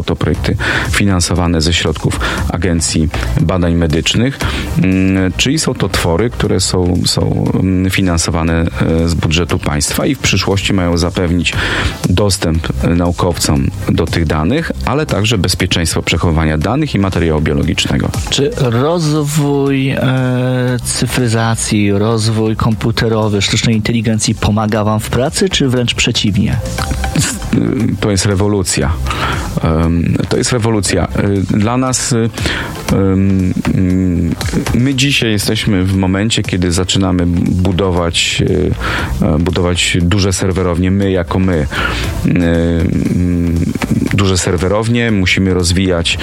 to projekty finansowane ze środków Agencji Badań Medycznych, czyli są to twory, które są finansowane z budżetu państwa i w przyszłości mają zapewnić dostęp naukowcom do tych danych, ale także bezpieczeństwo przechowywania danych i materiału biologicznego. Czy rozwój cyfryzacji, rozwój komputerowy, sztucznej inteligencji pomaga wam w pracy, czy wręcz przeciwnie? To jest rewolucja. Dla nas my dzisiaj jesteśmy w momencie, kiedy zaczynamy budować duże serwerownie, duże serwerownie, musimy rozwijać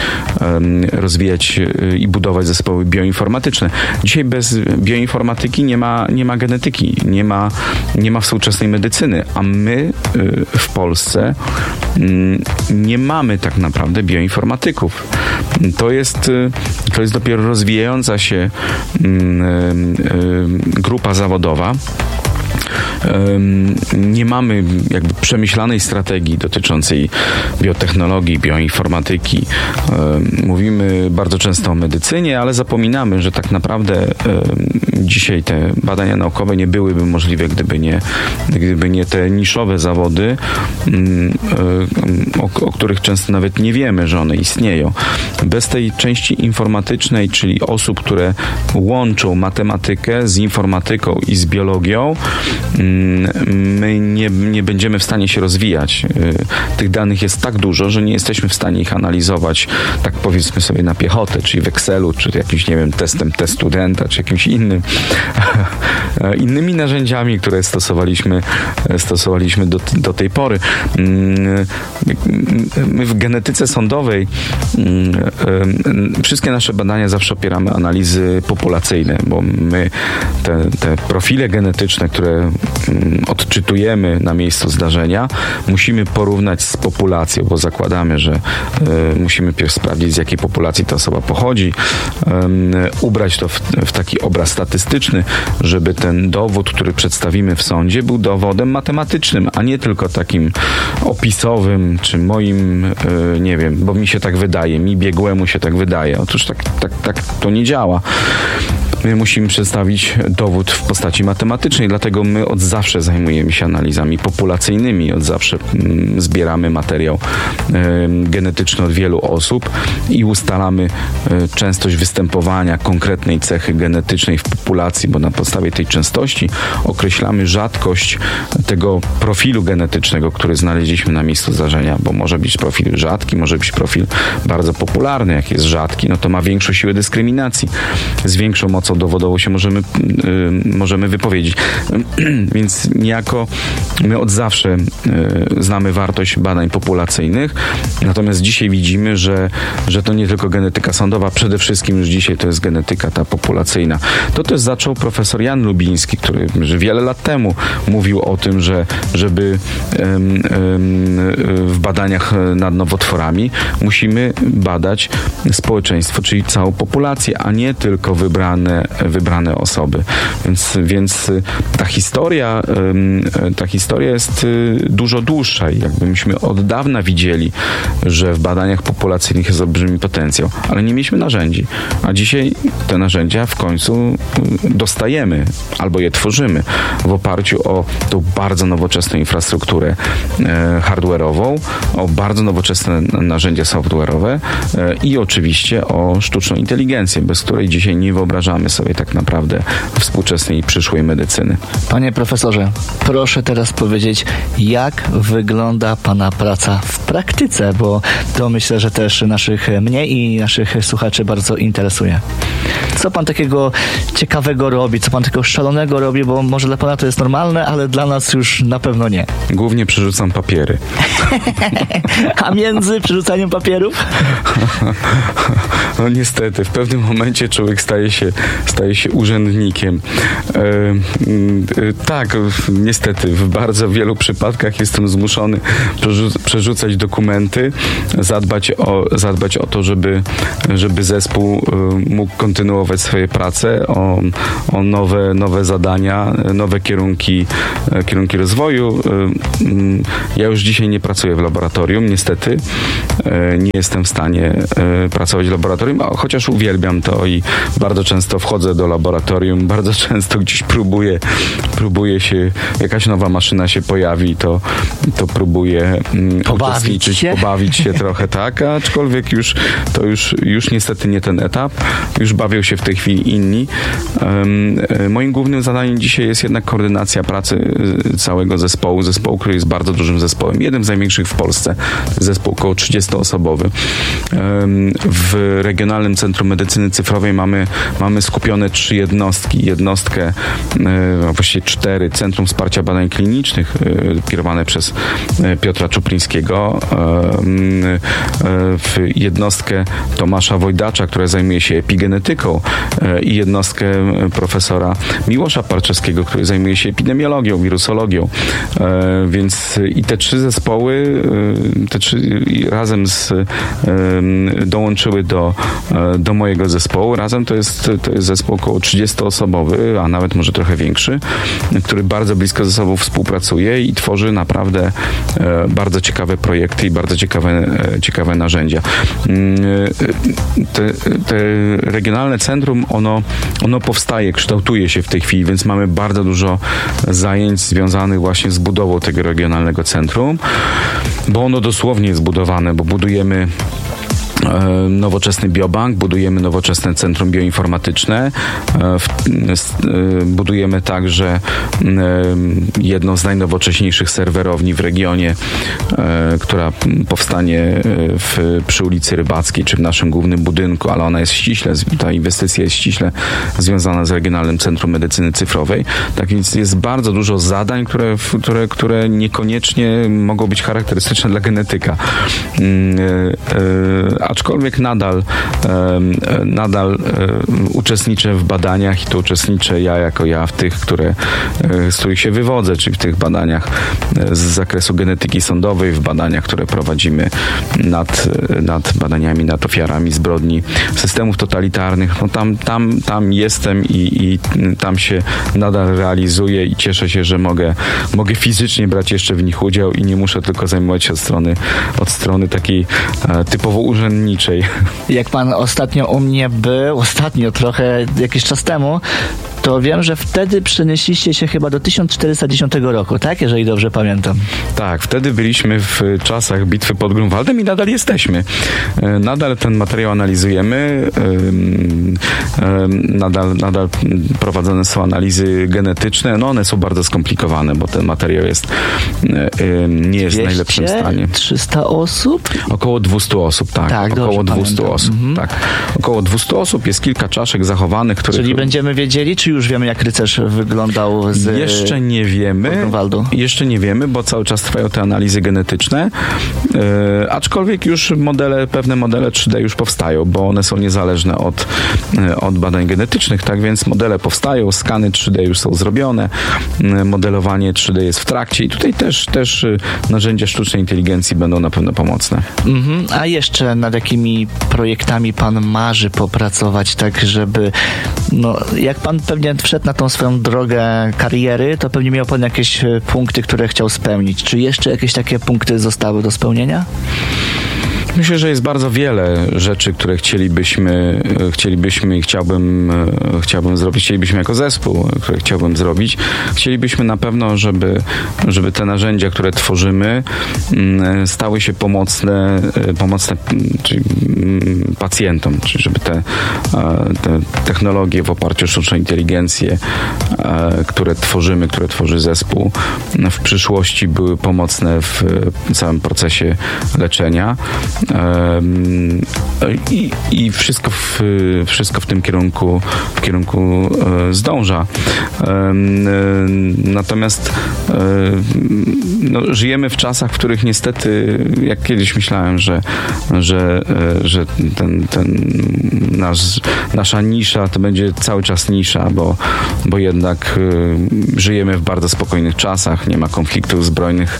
i budować zespoły bioinformatyczne. Dzisiaj bez bioinformatyki nie ma genetyki, nie ma współczesnej medycyny, a my w Polsce nie mamy tak naprawdę bioinformatyków. To jest dopiero rozwijająca się grupa zawodowa. Nie mamy jakby przemyślanej strategii dotyczącej biotechnologii, bioinformatyki. Mówimy bardzo często o medycynie, ale zapominamy, że tak naprawdę dzisiaj te badania naukowe nie byłyby możliwe, gdyby nie te niszowe zawody, o których często nawet nie wiemy, że one istnieją. Bez tej części informatycznej, czyli osób, które łączą matematykę z informatyką i z biologią, my nie będziemy w stanie się rozwijać. Tych danych jest tak dużo, że nie jesteśmy w stanie ich analizować, tak powiedzmy sobie na piechotę, czyli w Excelu, czy jakimś, nie wiem, testem test studenta, czy jakimś innymi narzędziami, które stosowaliśmy do tej pory. My w genetyce sądowej wszystkie nasze badania zawsze opieramy analizy populacyjne, bo my te profile genetyczne, które odczytujemy na miejscu zdarzenia, musimy porównać z populacją, bo zakładamy, że musimy pierw sprawdzić, z jakiej populacji ta osoba pochodzi, ubrać to w taki obraz statystyczny, żeby ten dowód, który przedstawimy w sądzie, był dowodem matematycznym, a nie tylko takim opisowym, czy moim, nie wiem, bo mi się tak wydaje, mi biegłemu się tak wydaje. Otóż tak to nie działa. My musimy przedstawić dowód w postaci matematycznej, dlatego my od zawsze zajmujemy się analizami populacyjnymi, od zawsze zbieramy materiał genetyczny od wielu osób i ustalamy częstość występowania konkretnej cechy genetycznej w populacji, bo na podstawie tej częstości określamy rzadkość tego profilu genetycznego, który znaleźliśmy na miejscu zdarzenia, bo może być profil rzadki, może być profil bardzo popularny. Jak jest rzadki, no to ma większą siłę dyskryminacji. Z większą mocą dowodową się możemy wypowiedzieć. Więc niejako my od zawsze znamy wartość badań populacyjnych, natomiast dzisiaj widzimy, że to nie tylko genetyka sądowa, przede wszystkim już dzisiaj to jest genetyka ta populacyjna. To też zaczął profesor Jan Lubiński, który wiele lat temu mówił o tym, żeby w badaniach nad nowotworami musimy badać społeczeństwo, czyli całą populację, a nie tylko wybrane osoby. Więc ta historia jest dużo dłuższa i jakby myśmy od dawna widzieli, że w badaniach populacyjnych jest olbrzymi potencjał, ale nie mieliśmy narzędzi. A dzisiaj te narzędzia w końcu dostajemy albo je tworzymy w oparciu o tą bardzo nowoczesną infrastrukturę hardware'ową, o bardzo nowoczesne narzędzia software'owe i oczywiście o sztuczną inteligencję, bez której dzisiaj nie wyobrażamy sobie tak naprawdę współczesnej i przyszłej medycyny. Panie profesorze, proszę teraz powiedzieć, jak wygląda pana praca w praktyce, bo to myślę, że też mnie i naszych słuchaczy bardzo interesuje. Co pan takiego ciekawego robi, co pan takiego szalonego robi, bo może dla pana to jest normalne, ale dla nas już na pewno nie. Głównie przerzucam papiery. A między przerzucaniem papierów? No niestety, w pewnym momencie człowiek staje się staje się urzędnikiem. Tak, niestety w bardzo wielu przypadkach jestem zmuszony przerzucać dokumenty, zadbać o to, żeby zespół mógł kontynuować swoje prace, o nowe zadania, nowe kierunki rozwoju. Ja już dzisiaj nie pracuję w laboratorium, niestety. Nie jestem w stanie pracować w laboratorium, chociaż uwielbiam to i bardzo często wchodzę do laboratorium, bardzo często gdzieś próbuję się, jakaś nowa maszyna się pojawi, to próbuję pobawić się trochę, tak, aczkolwiek już niestety nie ten etap, już bawią się w tej chwili inni. Moim głównym zadaniem dzisiaj jest jednak koordynacja pracy całego zespołu, który jest bardzo dużym zespołem, jednym z największych w Polsce, zespół około 30-osobowy. W Regionalnym Centrum Medycyny Cyfrowej mamy skupione 3 jednostki. Jednostkę, właściwie 4, Centrum Wsparcia Badań Klinicznych, kierowane przez Piotra Czuplińskiego, jednostkę Tomasza Wojdacza, która zajmuje się epigenetyką, i jednostkę profesora Miłosza Parczewskiego, który zajmuje się epidemiologią, wirusologią. Więc i te 3 zespoły, razem dołączyły do mojego zespołu. Razem to jest zespół około 30-osobowy, a nawet może trochę większy, który bardzo blisko ze sobą współpracuje i tworzy naprawdę bardzo ciekawe projekty i bardzo ciekawe narzędzia. Te regionalne centrum, ono powstaje, kształtuje się w tej chwili, więc mamy bardzo dużo zajęć związanych właśnie z budową tego regionalnego centrum, bo ono dosłownie jest budowane, bo budujemy nowoczesny biobank, budujemy nowoczesne centrum bioinformatyczne, budujemy także jedną z najnowocześniejszych serwerowni w regionie, która powstanie przy ulicy Rybackiej, czy w naszym głównym budynku, ale ona jest ta inwestycja jest ściśle związana z Regionalnym Centrum Medycyny Cyfrowej. Tak więc jest bardzo dużo zadań, które niekoniecznie mogą być charakterystyczne dla genetyka. Aczkolwiek nadal uczestniczę w badaniach i to uczestniczę ja w tych, z których się wywodzę, czyli w tych badaniach z zakresu genetyki sądowej, w badaniach, które prowadzimy nad badaniami nad ofiarami zbrodni systemów totalitarnych. No tam jestem i tam się nadal realizuję i cieszę się, że mogę fizycznie brać jeszcze w nich udział i nie muszę tylko zajmować się od strony takiej typowo urzędniczej. Jak pan ostatnio u mnie był, trochę jakiś czas temu, to wiem, że wtedy przenieśliście się chyba do 1410 roku, tak? Jeżeli dobrze pamiętam. Tak, wtedy byliśmy w czasach bitwy pod Grunwaldem i nadal jesteśmy. Nadal ten materiał analizujemy. Nadal prowadzone są analizy genetyczne. No one są bardzo skomplikowane, bo ten materiał nie jest w najlepszym stanie. 300 osób? Około 200 osób, tak. Około 200 osób, tak. Około 200 osób, jest kilka czaszek zachowanych, które... Czyli będziemy wiedzieli, czy już wiemy, jak rycerz wyglądał z Jeszcze nie wiemy, bo cały czas trwają te analizy genetyczne, aczkolwiek już pewne modele 3D już powstają, bo one są niezależne od badań genetycznych, tak więc modele powstają, skany 3D już są zrobione, modelowanie 3D jest w trakcie i tutaj też narzędzia sztucznej inteligencji będą na pewno pomocne. A jeszcze nad jakimi projektami pan marzy popracować, tak żeby, jak pan pewnie wszedł na tą swoją drogę kariery, to pewnie miał pan jakieś punkty, które chciał spełnić. Czy jeszcze jakieś takie punkty zostały do spełnienia? Myślę, że jest bardzo wiele rzeczy, które chcielibyśmy i chciałbym zrobić, chcielibyśmy jako zespół, które chciałbym zrobić. Chcielibyśmy na pewno, żeby te narzędzia, które tworzymy, stały się pomocne czyli pacjentom, czyli żeby te technologie w oparciu o sztuczną inteligencję, które tworzy zespół, w przyszłości były pomocne w całym procesie leczenia. i wszystko w tym kierunku zdąża. Natomiast żyjemy w czasach, w których niestety, jak kiedyś myślałem, że nasza nisza to będzie cały czas nisza, bo jednak żyjemy w bardzo spokojnych czasach, nie ma konfliktów zbrojnych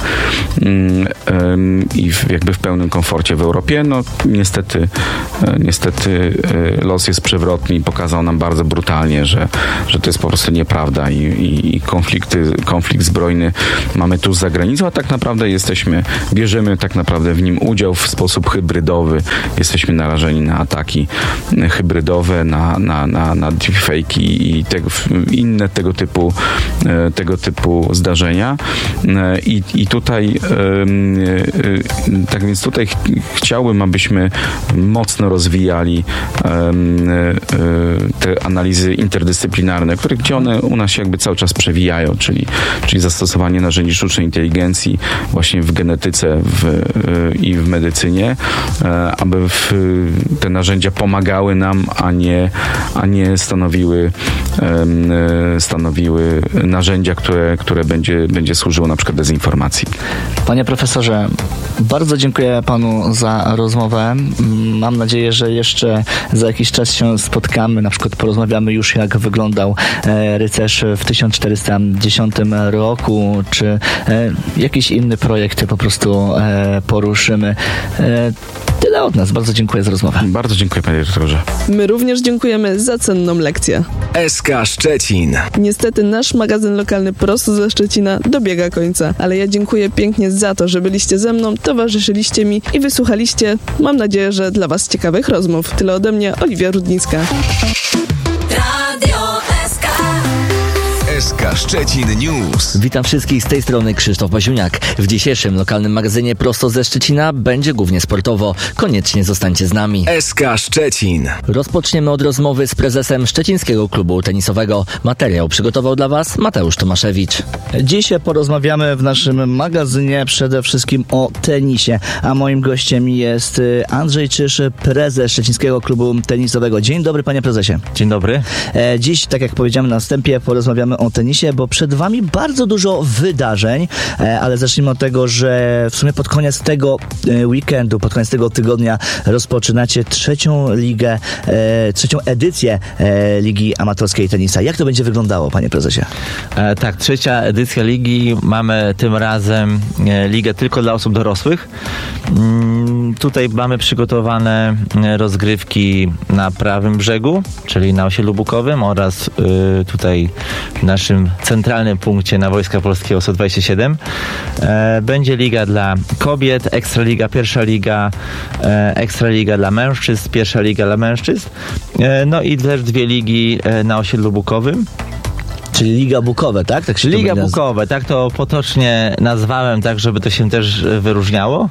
i jakby w pełnym komforcie w Europie. No niestety los jest przewrotny i pokazał nam bardzo brutalnie, że to jest po prostu nieprawda i konflikt zbrojny mamy tu za granicą, a tak naprawdę bierzemy tak naprawdę w nim udział w sposób hybrydowy. Jesteśmy narażeni na ataki hybrydowe, na deepfake'i i inne tego typu zdarzenia. I tutaj tak więc tutaj chciałbym, abyśmy mocno rozwijali te analizy interdyscyplinarne, gdzie one u nas się jakby cały czas przewijają, czyli zastosowanie narzędzi sztucznej inteligencji właśnie w genetyce i w medycynie, aby te narzędzia pomagały nam, a nie stanowiły narzędzia, które będzie służyło na przykład dezinformacji. Panie profesorze, bardzo dziękuję panu za rozmowę. Mam nadzieję, że jeszcze za jakiś czas się spotkamy, na przykład porozmawiamy już, jak wyglądał rycerz w 1410 roku, czy jakiś inny projekt po prostu poruszymy. Tyle od nas. Bardzo dziękuję za rozmowę. Bardzo dziękuję, panie doktorze. My również dziękujemy za cenną lekcję. SK Szczecin. Niestety nasz magazyn lokalny prosto ze Szczecina dobiega końca, ale ja dziękuję pięknie za to, że byliście ze mną, towarzyszyliście mi i wysłuchaliście, mam nadzieję, że dla was ciekawych rozmów. Tyle ode mnie, Oliwia Rudnicka. SK Szczecin News. Witam wszystkich, z tej strony Krzysztof Baziuniak. W dzisiejszym lokalnym magazynie prosto ze Szczecina będzie głównie sportowo. Koniecznie zostańcie z nami. SK Szczecin. Rozpoczniemy od rozmowy z prezesem Szczecińskiego Klubu Tenisowego. Materiał przygotował dla Was Mateusz Tomaszewicz. Dziś porozmawiamy w naszym magazynie przede wszystkim o tenisie, a moim gościem jest Andrzej Czyż, prezes Szczecińskiego Klubu Tenisowego. Dzień dobry, panie prezesie. Dzień dobry. Dziś, tak jak powiedziałem na wstępie, porozmawiamy o tenisie, bo przed wami bardzo dużo wydarzeń, ale zacznijmy od tego, że w sumie pod koniec tego weekendu, pod koniec tego tygodnia rozpoczynacie trzecią edycję Ligi Amatorskiej Tenisa. Jak to będzie wyglądało, panie prezesie? Tak, trzecia edycja ligi. Mamy tym razem ligę tylko dla osób dorosłych. Tutaj mamy przygotowane rozgrywki na prawym brzegu, czyli na osiedlu Bukowym oraz tutaj w naszym centralnym punkcie na Wojska Polskiego 127. Będzie liga dla kobiet, Ekstraliga, pierwsza liga, Ekstraliga dla mężczyzn, pierwsza liga dla mężczyzn. No i też dwie ligi na osiedlu Bukowym. Czyli Liga Bukowe, tak? Tak się Liga Bukowe, tak to potocznie nazwałem, tak żeby to się też wyróżniało.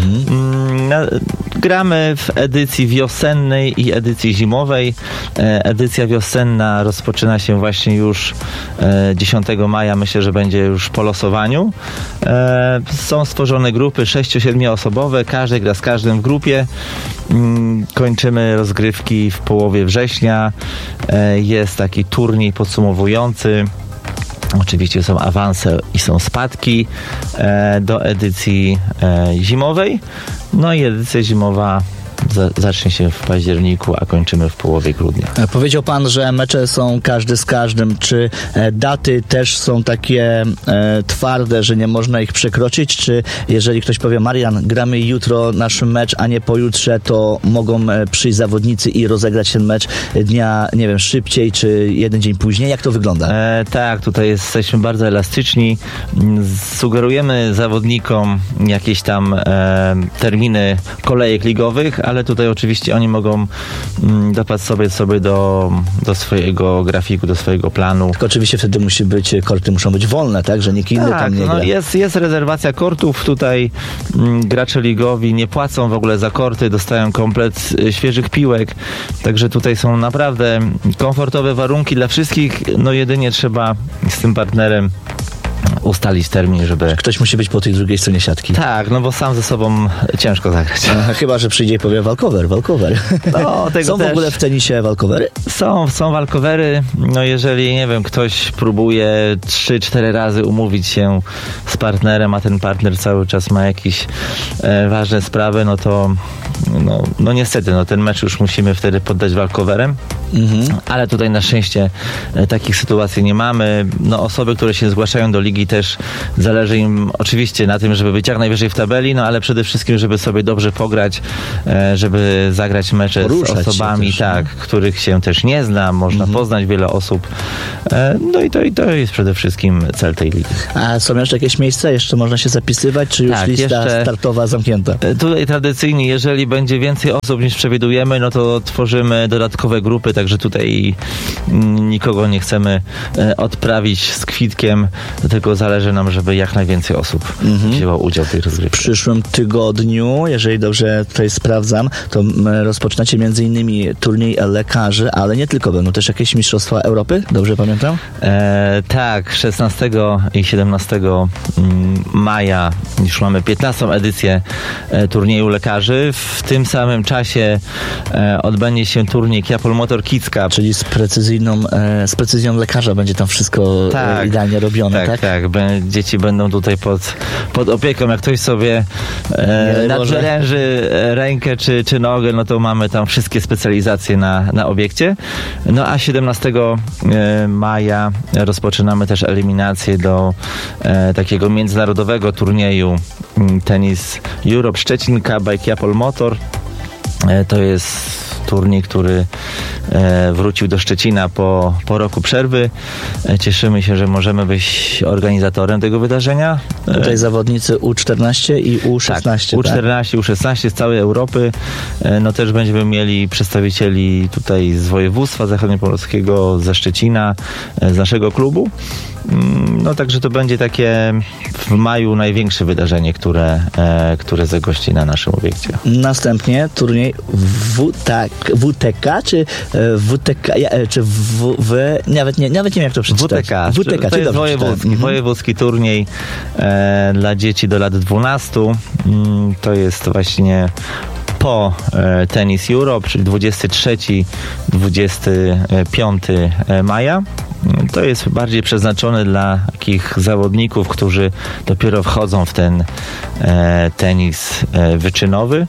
Gramy w edycji wiosennej i edycji zimowej. Edycja wiosenna rozpoczyna się właśnie już 10 maja. Myślę, że będzie już po losowaniu. Są stworzone grupy 6-7 osobowe. Każdy gra z każdym w grupie. Kończymy rozgrywki w połowie września. Jest taki turniej podsumowujący. Oczywiście są awanse i są spadki do edycji zimowej. No i edycja zimowa zacznie się w październiku, a kończymy w połowie grudnia. Powiedział pan, że mecze są każdy z każdym. Czy daty też są takie twarde, że nie można ich przekroczyć? Czy jeżeli ktoś powie, Marian, gramy jutro nasz mecz, a nie pojutrze, to mogą przyjść zawodnicy i rozegrać ten mecz dnia, nie wiem, szybciej, czy jeden dzień później? Jak to wygląda? Tak, tutaj jesteśmy bardzo elastyczni. Sugerujemy zawodnikom jakieś tam terminy kolejek ligowych, ale tutaj oczywiście oni mogą dopasować sobie do swojego grafiku, do swojego planu. Tylko oczywiście wtedy korty muszą być wolne, tak? Że nikt inny tam nie gra. Jest rezerwacja kortów. Tutaj gracze ligowi nie płacą w ogóle za korty, dostają komplet świeżych piłek. Także tutaj są naprawdę komfortowe warunki dla wszystkich. No jedynie trzeba z tym partnerem ustalić termin, żeby... Ktoś musi być po tej drugiej stronie siatki. Tak, no bo sam ze sobą ciężko zagrać. Chyba, że przyjdzie i powie walkover. No, tego Są w ogóle w tenisie walkovery? Są walkowery. No jeżeli, nie wiem, ktoś próbuje 3-4 razy umówić się z partnerem, a ten partner cały czas ma jakieś ważne sprawy, no to no niestety, ten mecz już musimy wtedy poddać walkowerem. Ale tutaj na szczęście takich sytuacji nie mamy. No osoby, które się zgłaszają do ligi, też zależy im oczywiście na tym, żeby być jak najwyżej w tabeli, no ale przede wszystkim, żeby sobie dobrze pograć, żeby zagrać mecze Poruszać z osobami, też, tak, których się też nie zna, można poznać wiele osób. No i to jest przede wszystkim cel tej ligi. A są jeszcze jakieś miejsca? Jeszcze można się zapisywać? Czy już Tak, lista jeszcze startowa zamknięta? Tutaj tradycyjnie, jeżeli będzie więcej osób niż przewidujemy, no to tworzymy dodatkowe grupy, także tutaj nikogo nie chcemy odprawić z kwitkiem, tylko zależy nam, żeby jak najwięcej osób wzięło udział w tej W rozgrywce. przyszłym tygodniu, jeżeli dobrze tutaj sprawdzam, to rozpoczynacie m.in. turniej lekarzy, ale nie tylko, będą też jakieś mistrzostwa Europy, dobrze pamiętam? Tak, 16 i 17 maja już mamy 15. edycję turnieju lekarzy. W tym samym czasie odbędzie się turniej Kiapol Motor Kids Cup. Czyli z precyzją lekarza będzie tam wszystko idealnie robione, tak? Tak. Dzieci będą tutaj pod opieką. Jak ktoś sobie nadżeręży rękę czy nogę, no to mamy tam wszystkie specjalizacje na obiekcie. No a 17 maja rozpoczynamy też eliminację do takiego międzynarodowego turnieju Tennis Europe Szczecin Cup by Kiapol Motor. To jest turniej, który wrócił do Szczecina po roku przerwy. Cieszymy się, że możemy być organizatorem tego wydarzenia. Tutaj zawodnicy U14 i U16. Tak, U14, U16 z całej Europy. No też będziemy mieli przedstawicieli tutaj z województwa zachodniopomorskiego, ze Szczecina, z naszego klubu. No także to będzie takie w maju największe wydarzenie, które zagości na naszym obiekcie. Następnie turniej WTK czy WTK, czy nawet nie wiem jak to przeczytać. WTK, to jest wojewódzki turniej dla dzieci do lat 12. To jest właśnie po Tennis Europe, czyli 23-25 maja. To jest bardziej przeznaczone dla takich zawodników, którzy dopiero wchodzą w ten tenis wyczynowy.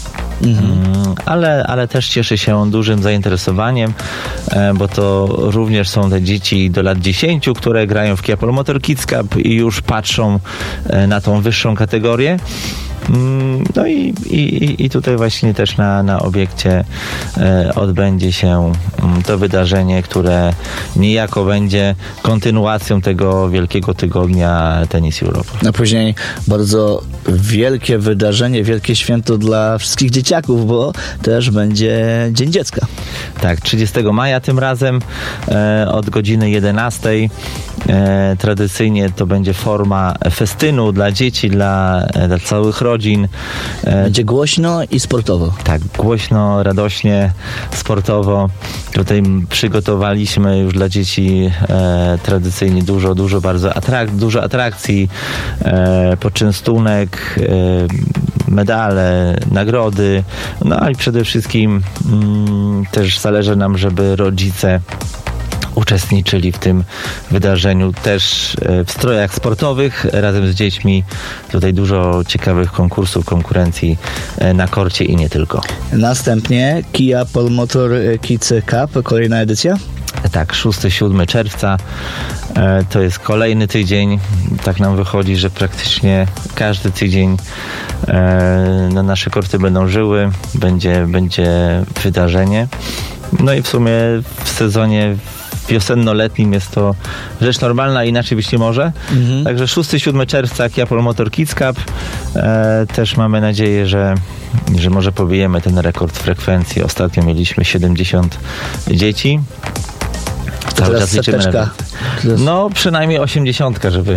Ale też cieszy się dużym zainteresowaniem, bo to również są te dzieci do lat 10, które grają w Kiapol Motor Kids Cup i już patrzą na tą wyższą kategorię. No i tutaj właśnie też na obiekcie odbędzie się to wydarzenie, które niejako będzie kontynuacją tego wielkiego tygodnia Tennis Europe. A później bardzo wielkie wydarzenie, wielkie święto dla wszystkich dzieciaków, bo też będzie Dzień Dziecka. Tak, 30 maja tym razem od godziny 11. Tradycyjnie to będzie forma festynu dla dzieci, dla całych rodzin. Będzie głośno i sportowo. Tak, głośno, radośnie, sportowo. Tutaj przygotowaliśmy już dla dzieci tradycyjnie dużo bardzo dużo atrakcji, poczęstunek, medale, nagrody. No i przede wszystkim też zależy nam, żeby rodzice uczestniczyli w tym wydarzeniu też w strojach sportowych razem z dziećmi. Tutaj dużo ciekawych konkursów, konkurencji na korcie i nie tylko. Następnie Kiapol Motor Kids Cup, kolejna edycja? Tak, 6-7 czerwca to jest kolejny tydzień. Tak nam wychodzi, że praktycznie każdy tydzień nasze korty będą żyły, będzie wydarzenie. No i w sumie w sezonie wiosenno-letnim jest to rzecz normalna, inaczej być nie może. Także 6-7 czerwca Kiapol Motor Kids Cup. Też mamy nadzieję, że może pobijemy ten rekord frekwencji. Ostatnio mieliśmy 70 dzieci. Cały czas liczymy na... No przynajmniej 80, żeby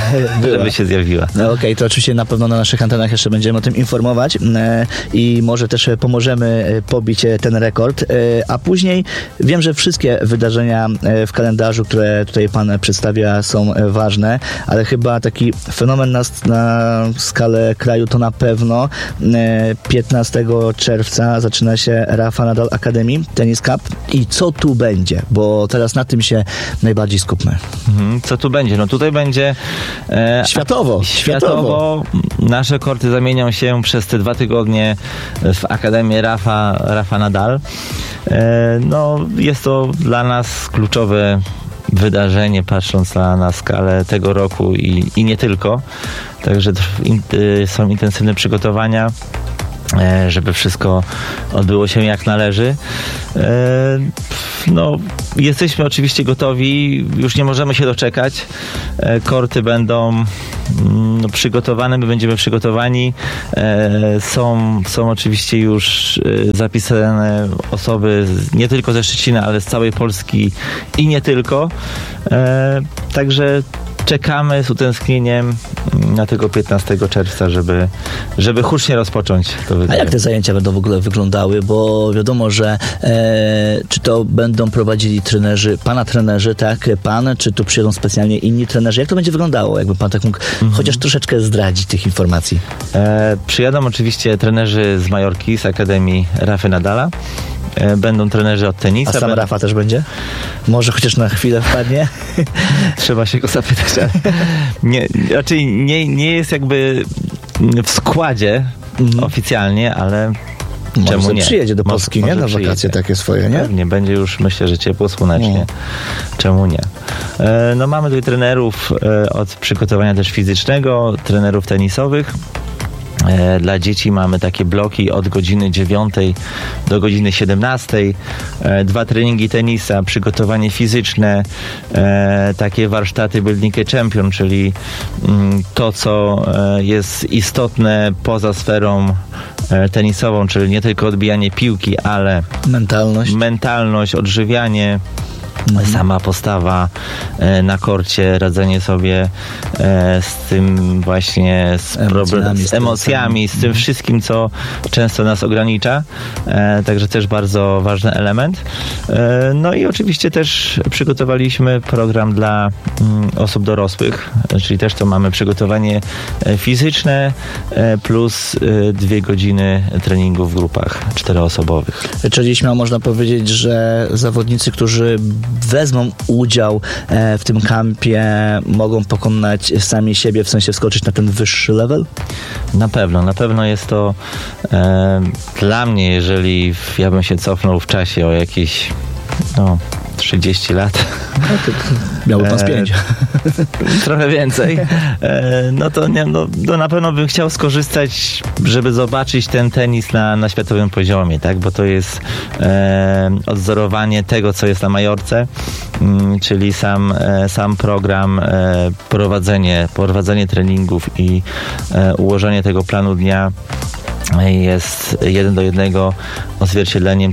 żeby się zjawiła. No okej, to oczywiście na pewno na naszych antenach jeszcze będziemy o tym informować i może też pomożemy pobić ten rekord, a później wiem, że wszystkie wydarzenia w kalendarzu, które tutaj pan przedstawia, są ważne, ale chyba taki fenomen na skalę kraju to na pewno 15 czerwca zaczyna się Rafa Nadal Academy Tennis Cup i co tu będzie, bo teraz na tym się najbardziej skupmy. Co tu będzie? No tutaj będzie światowo. Nasze korty zamienią się przez te 2 tygodnie w Akademię Rafa Nadal. No jest to dla nas kluczowe wydarzenie, patrząc na skalę tego roku i nie tylko. Także są intensywne przygotowania, żeby wszystko odbyło się jak należy. No, jesteśmy oczywiście gotowi, już nie możemy się doczekać. Korty będą przygotowane, my będziemy przygotowani. Są oczywiście już zapisane osoby nie tylko ze Szczecina, ale z całej Polski i nie tylko. Także czekamy z utęsknieniem na tego 15 czerwca, żeby hucznie rozpocząć to wydarzenie. A jak te zajęcia będą w ogóle wyglądały? Bo wiadomo, że czy to będą prowadzili pana trenerzy, tak? Czy tu przyjadą specjalnie inni trenerzy? Jak to będzie wyglądało? Jakby pan tak mógł chociaż troszeczkę zdradzić tych informacji. Przyjadą oczywiście trenerzy z Majorki, z Akademii Rafy Nadala. Będą trenerzy od tenisa. A sam Rafa też będzie? Może chociaż na chwilę wpadnie? Trzeba się go zapytać. Raczej nie jest jakby w składzie oficjalnie, ale czemu nie? Przyjedzie do Polski, nie? Na wakacje takie swoje, nie? Pewnie, będzie już, myślę, że ciepło, słonecznie. Czemu nie? No mamy tutaj trenerów od przygotowania też fizycznego, trenerów tenisowych. Dla dzieci mamy takie bloki od godziny 9 do godziny 17. 2 treningi tenisa, przygotowanie fizyczne, takie warsztaty Building a Champion, czyli to, co jest istotne poza sferą tenisową, czyli nie tylko odbijanie piłki, ale mentalność, odżywianie, sama postawa na korcie, radzenie sobie z tym właśnie z emocjami, z tym wszystkim, co często nas ogranicza. Także też bardzo ważny element. No i oczywiście też przygotowaliśmy program dla osób dorosłych, czyli też to mamy przygotowanie fizyczne plus 2 godziny treningu w grupach 4-osobowych. Czyli śmiało można powiedzieć, że zawodnicy, którzy wezmą udział w tym kampie, mogą pokonać sami siebie, w sensie wskoczyć na ten wyższy level? Na pewno jest to dla mnie, jeżeli ja bym się cofnął w czasie o jakieś 30 lat. Miałby pan z 5. Trochę więcej. To na pewno bym chciał skorzystać, żeby zobaczyć ten tenis na światowym poziomie, tak? Bo to jest odzorowanie tego, co jest na Majorce, czyli sam program, prowadzenie treningów i ułożenie tego planu dnia jest 1:1 odzwierciedleniem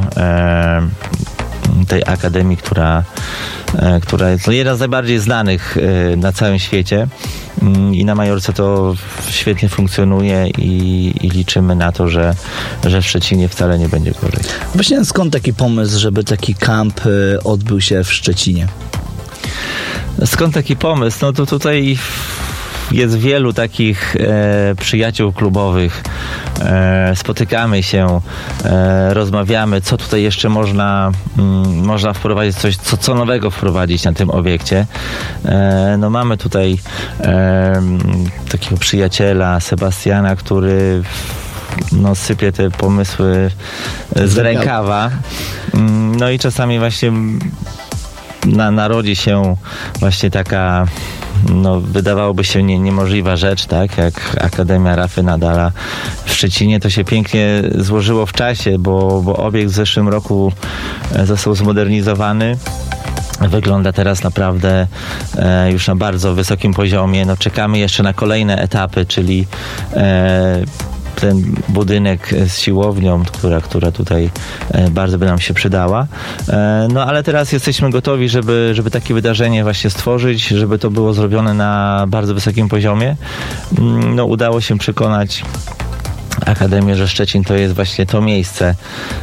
tej akademii, która jest jedna z najbardziej znanych na całym świecie i na Majorce to świetnie funkcjonuje i liczymy na to, że w Szczecinie wcale nie będzie gorzej. Właśnie skąd taki pomysł, żeby taki kamp odbył się w Szczecinie? Skąd taki pomysł? No to tutaj jest wielu takich przyjaciół klubowych. Spotykamy się, rozmawiamy, co tutaj jeszcze można wprowadzić, co nowego wprowadzić na tym obiekcie. No mamy tutaj takiego przyjaciela, Sebastiana, który sypie te pomysły z rękawa. No i czasami właśnie narodzi się właśnie taka wydawałoby się niemożliwa rzecz, tak, jak Akademia Rafy Nadala w Szczecinie. To się pięknie złożyło w czasie, bo obiekt w zeszłym roku został zmodernizowany. Wygląda teraz naprawdę już na bardzo wysokim poziomie. Czekamy jeszcze na kolejne etapy, czyli ten budynek z siłownią, która tutaj bardzo by nam się przydała. No ale teraz jesteśmy gotowi, żeby takie wydarzenie właśnie stworzyć, żeby to było zrobione na bardzo wysokim poziomie. No udało się przekonać Akademię, że Szczecin to jest właśnie to miejsce,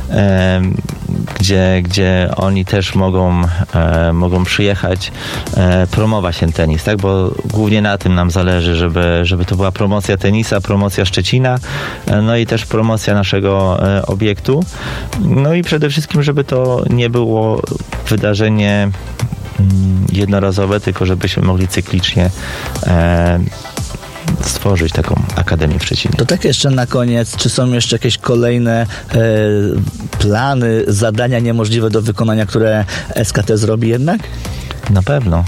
gdzie oni też mogą przyjechać, promować ten tenis, tak? Bo głównie na tym nam zależy, żeby to była promocja tenisa, promocja Szczecina, no i też promocja naszego obiektu. No i przede wszystkim, żeby to nie było wydarzenie jednorazowe, tylko żebyśmy mogli cyklicznie stworzyć taką akademię w Szczecinie. To tak jeszcze na koniec, czy są jeszcze jakieś kolejne plany, zadania niemożliwe do wykonania, które SKT zrobi jednak? Na pewno.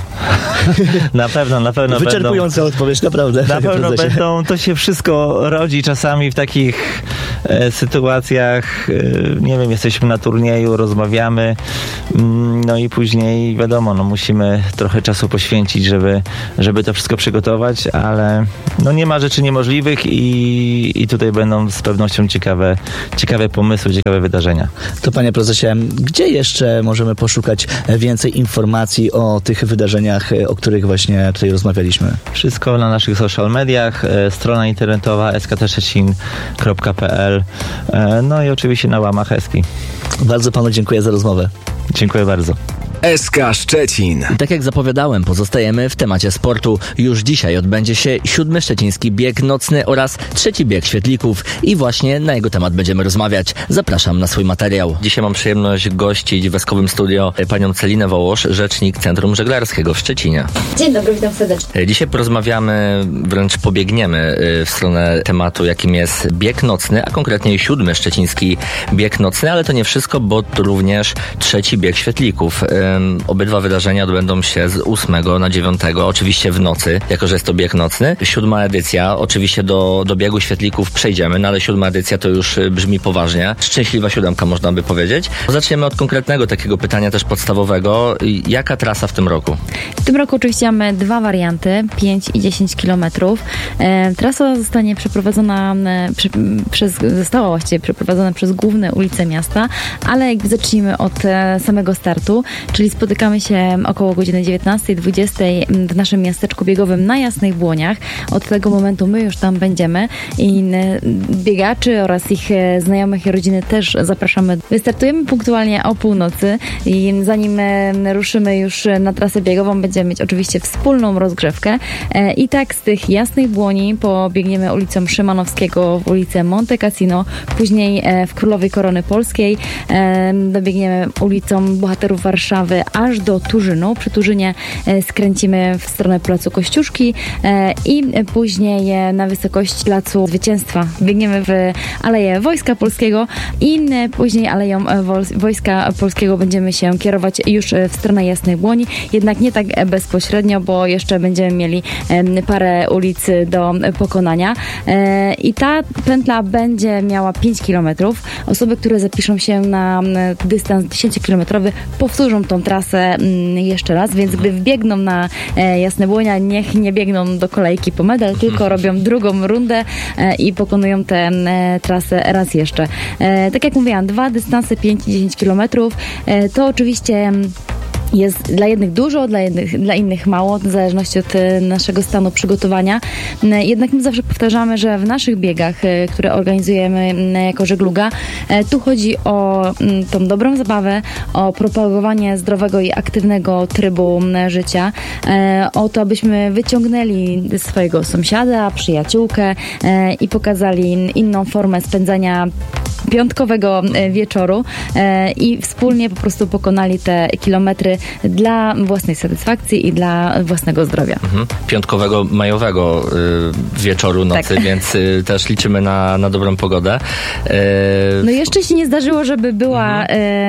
Na pewno Wyczerpująca odpowiedź, naprawdę. Na pewno będą, to się wszystko rodzi czasami w takich sytuacjach, nie wiem, jesteśmy na turnieju, rozmawiamy, no i później wiadomo, no musimy trochę czasu poświęcić, żeby to wszystko przygotować, ale no nie ma rzeczy niemożliwych i tutaj będą z pewnością ciekawe pomysły, ciekawe wydarzenia. To panie prezesie, gdzie jeszcze możemy poszukać więcej informacji o tych wydarzeniach, o których właśnie tutaj rozmawialiśmy? Wszystko na naszych social mediach, strona internetowa sktrzecin.pl, no i oczywiście na łamach Eski. Bardzo panu dziękuję za rozmowę. Dziękuję bardzo. SK Szczecin. I tak jak zapowiadałem, pozostajemy w temacie sportu. Już dzisiaj odbędzie się 7. szczeciński bieg nocny oraz 3. bieg świetlików i właśnie na jego temat będziemy rozmawiać. Zapraszam na swój materiał. Dzisiaj mam przyjemność gościć w Eskowym Studio panią Celinę Wołosz, rzecznik Centrum Żeglarskiego w Szczecinie. Dzień dobry, witam serdecznie. Dzisiaj porozmawiamy, wręcz pobiegniemy w stronę tematu, jakim jest bieg nocny, a konkretnie 7. szczeciński bieg nocny, ale to nie wszystko, bo również 3. bieg świetlików. Obydwa wydarzenia odbędą się z 8 na 9, oczywiście w nocy, jako że jest to bieg nocny. 7. edycja, oczywiście do biegu świetlików przejdziemy, no ale 7. edycja to już brzmi poważnie. Szczęśliwa 7, można by powiedzieć. Zaczniemy od konkretnego takiego pytania też podstawowego. Jaka trasa w tym roku? W tym roku oczywiście mamy 2 warianty, 5 i 10 kilometrów. Trasa zostanie przeprowadzona została właściwie przeprowadzona przez główne ulice miasta, ale jakby zacznijmy od samego startu, czyli spotykamy się około godziny 19:20 w naszym miasteczku biegowym na Jasnych Błoniach. Od tego momentu my już tam będziemy i biegaczy oraz ich znajomych i rodziny też zapraszamy. Wystartujemy punktualnie o północy i zanim ruszymy już na trasę biegową, będziemy mieć oczywiście wspólną rozgrzewkę i tak z tych Jasnych Błoni pobiegniemy ulicą Szymanowskiego w ulicę Monte Cassino, później w Królowej Korony Polskiej dobiegniemy ulicą Bohaterów Warszawy aż do Turzynu. Przy Turzynie skręcimy w stronę Placu Kościuszki i później na wysokość Placu Zwycięstwa biegniemy w Aleję Wojska Polskiego i później Aleją Wojska Polskiego będziemy się kierować już w stronę Jasnych Błoni, jednak nie tak bezpośrednio, bo jeszcze będziemy mieli parę ulic do pokonania i ta pętla będzie miała 5 km. Osoby, które zapiszą się na dystans 10-kilometrowy, powtórzą tą trasę jeszcze raz, więc gdy wbiegną na Jasne Błonia, niech nie biegną do kolejki po medal, tylko robią drugą rundę i pokonują tę trasę raz jeszcze. Tak jak mówiłam, 2 dystanse 5 i 10 km. To oczywiście jest dla jednych dużo, dla innych mało, w zależności od naszego stanu przygotowania. Jednak my zawsze powtarzamy, że w naszych biegach, które organizujemy jako żegluga, tu chodzi o tą dobrą zabawę, o propagowanie zdrowego i aktywnego trybu życia, o to, abyśmy wyciągnęli swojego sąsiada, przyjaciółkę i pokazali inną formę spędzania piątkowego wieczoru i wspólnie po prostu pokonali te kilometry dla własnej satysfakcji i dla własnego zdrowia. Piątkowego, majowego wieczoru, nocy, tak. Więc też liczymy na dobrą pogodę. No jeszcze się nie zdarzyło, żeby była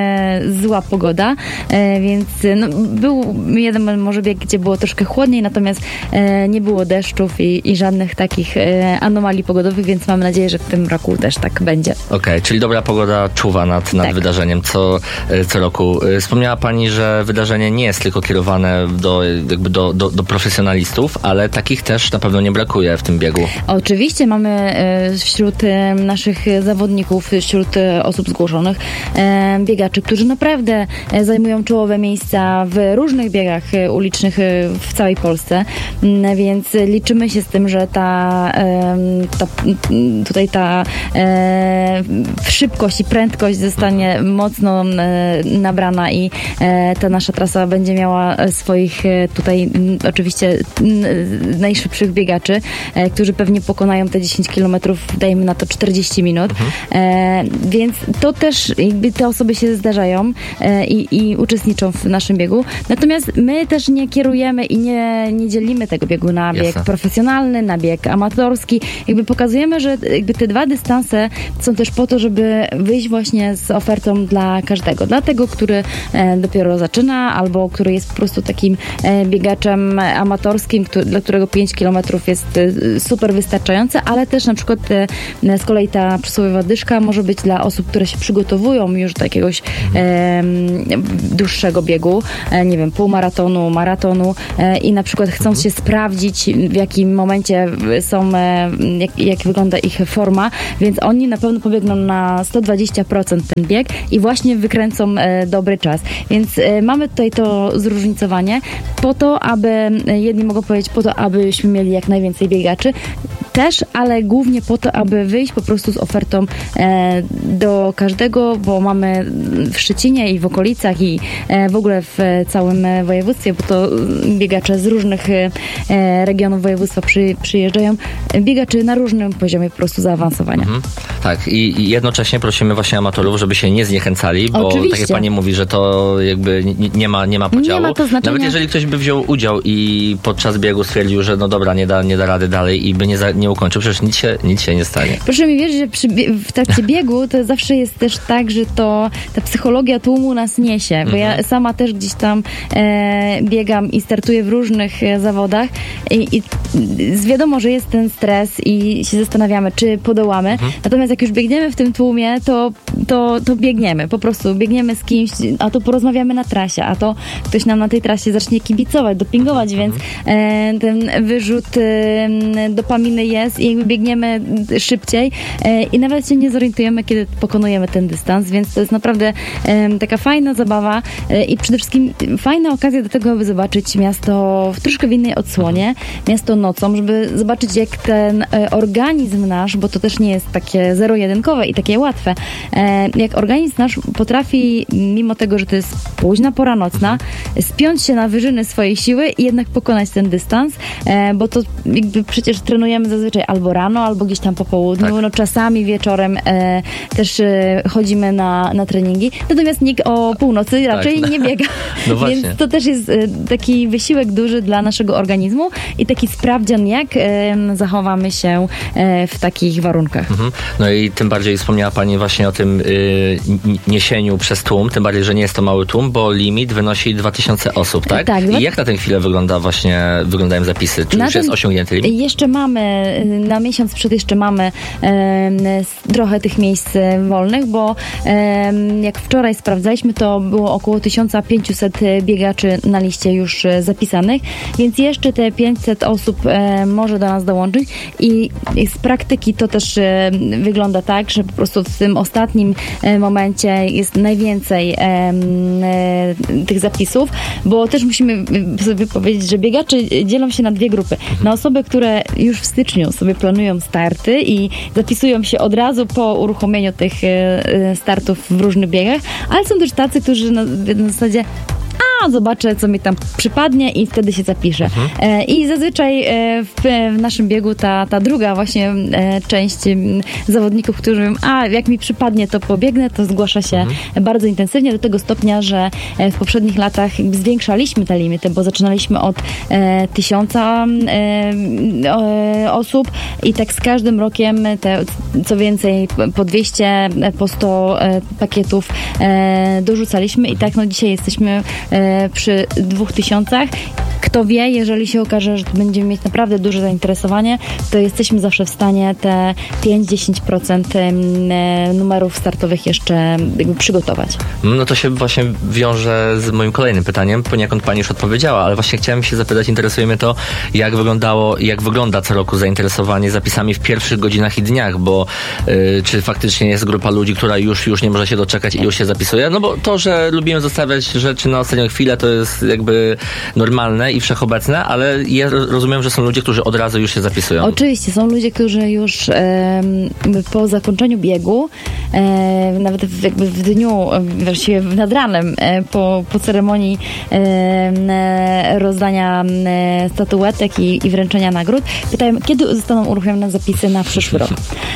zła pogoda, więc no, był jeden może bieg, gdzie było troszkę chłodniej, natomiast nie było deszczów i żadnych takich anomalii pogodowych, więc mamy nadzieję, że w tym roku też tak będzie. Okej, Tak, czyli dobra pogoda czuwa nad wydarzeniem co roku. Wspomniała Pani, że wydarzenie nie jest tylko kierowane do profesjonalistów, ale takich też na pewno nie brakuje w tym biegu. Oczywiście mamy wśród naszych zawodników, wśród osób zgłoszonych biegaczy, którzy naprawdę zajmują czołowe miejsca w różnych biegach ulicznych w całej Polsce, więc liczymy się z tym, że ta szybkość i prędkość zostanie mocno nabrana i ta nasza trasa będzie miała swoich tutaj oczywiście najszybszych biegaczy, którzy pewnie pokonają te 10 kilometrów, dajmy na to 40 minut. Więc to też jakby te osoby się zdarzają i uczestniczą w naszym biegu. Natomiast my też nie kierujemy i nie dzielimy tego biegu na bieg profesjonalny, na bieg amatorski. Jakby pokazujemy, że jakby te dwa dystanse są też po to, żeby wyjść właśnie z ofertą dla każdego. Dla tego, który dopiero zaczyna, albo który jest po prostu takim biegaczem amatorskim, dla którego 5 kilometrów jest super wystarczające, ale też na przykład z kolei ta przysłowiowa dyszka może być dla osób, które się przygotowują już do jakiegoś dłuższego biegu, nie wiem, półmaratonu, maratonu i na przykład chcą się sprawdzić, w jakim momencie są, jak wygląda ich forma, więc oni na pewno pobiegną na 120% ten bieg i właśnie wykręcą dobry czas. Więc mamy tutaj to zróżnicowanie po to, aby jedni mogą powiedzieć, po to, abyśmy mieli jak najwięcej biegaczy też, ale głównie po to, aby wyjść po prostu z ofertą do każdego, bo mamy w Szczecinie i w okolicach i w ogóle w całym województwie, bo to biegacze z różnych regionów województwa przyjeżdżają, biegaczy na różnym poziomie po prostu zaawansowania. Tak, i jednocześnie prosimy właśnie amatorów, żeby się nie zniechęcali, bo oczywiście, tak jak Pani mówi, że to jakby nie ma podziału. Nie ma to znaczenia. Nawet jeżeli ktoś by wziął udział i podczas biegu stwierdził, że no dobra, nie da rady dalej i by nie ukończył, przecież nic się nie stanie. Proszę mi wierzyć, że w trakcie biegu to zawsze jest też tak, że ta psychologia tłumu nas niesie, bo ja sama też gdzieś tam biegam i startuję w różnych zawodach i wiadomo, że jest ten stres i się zastanawiamy, czy podołamy. Natomiast jak już biegniemy w tym tłumie, to biegniemy. Po prostu biegniemy z kimś, a to porozmawiamy na trasie, a to ktoś nam na tej trasie zacznie kibicować, dopingować, więc ten wyrzut dopaminy jest i jakby biegniemy szybciej i nawet się nie zorientujemy, kiedy pokonujemy ten dystans, więc to jest naprawdę taka fajna zabawa i przede wszystkim fajna okazja do tego, aby zobaczyć miasto troszkę w innej odsłonie, miasto nocą, żeby zobaczyć, jak ten organizm nasz, bo to też nie jest takie zero-jedynkowe i takie łatwe, jak organizm nasz potrafi, mimo tego, że to jest późna pora nocna, spiąć się na wyżyny swojej siły i jednak pokonać ten dystans, bo to jakby przecież trenujemy zazwyczaj albo rano, albo gdzieś tam po południu, no czasami wieczorem też chodzimy na treningi, natomiast nikt o północy raczej nie biega. No więc to też jest taki wysiłek duży dla naszego organizmu i taki sprawdzian, jak zachowamy się w takich warunkach. No i tym bardziej wspomniała Pani właśnie o tym niesieniu przez tłum, tym bardziej, że nie jest to mały tłum, bo limit wynosi 2000 osób, tak? Tak. I jak na tę chwilę wyglądają zapisy? Czy już jest osiągnięty limit? Jeszcze mamy, na miesiąc przed jeszcze mamy trochę tych miejsc wolnych, wolnych, bo jak wczoraj sprawdzaliśmy, to było około 1500 biegaczy na liście już zapisanych, więc jeszcze te 500 osób może do nas dołączyć i z praktyki to też wygląda tak, że po prostu w tym ostatnim momencie jest najwięcej tych zapisów, bo też musimy sobie powiedzieć, że biegacze dzielą się na dwie grupy. Na osoby, które już w styczniu sobie planują starty i zapisują się od razu po uruchomieniu tych startów w różnych biegach, ale są też tacy, którzy na zasadzie zobaczę, co mi tam przypadnie i wtedy się zapiszę. I zazwyczaj w naszym biegu ta druga właśnie część zawodników, którzy mówią, jak mi przypadnie, to pobiegnę, to zgłasza się bardzo intensywnie do tego stopnia, że w poprzednich latach zwiększaliśmy te limity, bo zaczynaliśmy od 1000 osób i tak z każdym rokiem co więcej po 200, po 100 pakietów dorzucaliśmy i tak dzisiaj jesteśmy przy 2000. kto wie, jeżeli się okaże, że będziemy mieć naprawdę duże zainteresowanie, to jesteśmy zawsze w stanie te 5-10% numerów startowych jeszcze jakby przygotować. No to się właśnie wiąże z moim kolejnym pytaniem, poniekąd pani już odpowiedziała, ale właśnie chciałem się zapytać, interesuje mnie to, jak wygląda co roku zainteresowanie zapisami w pierwszych godzinach i dniach, bo czy faktycznie jest grupa ludzi, która już nie może się doczekać i już się zapisuje? No bo to, że lubimy zostawiać rzeczy na ostatnią chwilę, to jest jakby normalne i wszechobecne, ale ja rozumiem, że są ludzie, którzy od razu już się zapisują. Oczywiście, są ludzie, którzy już po zakończeniu biegu, nawet w dniu, właściwie nad ranem, po ceremonii rozdania statuetek i wręczenia nagród, pytają, kiedy zostaną uruchomione zapisy na przyszły rok.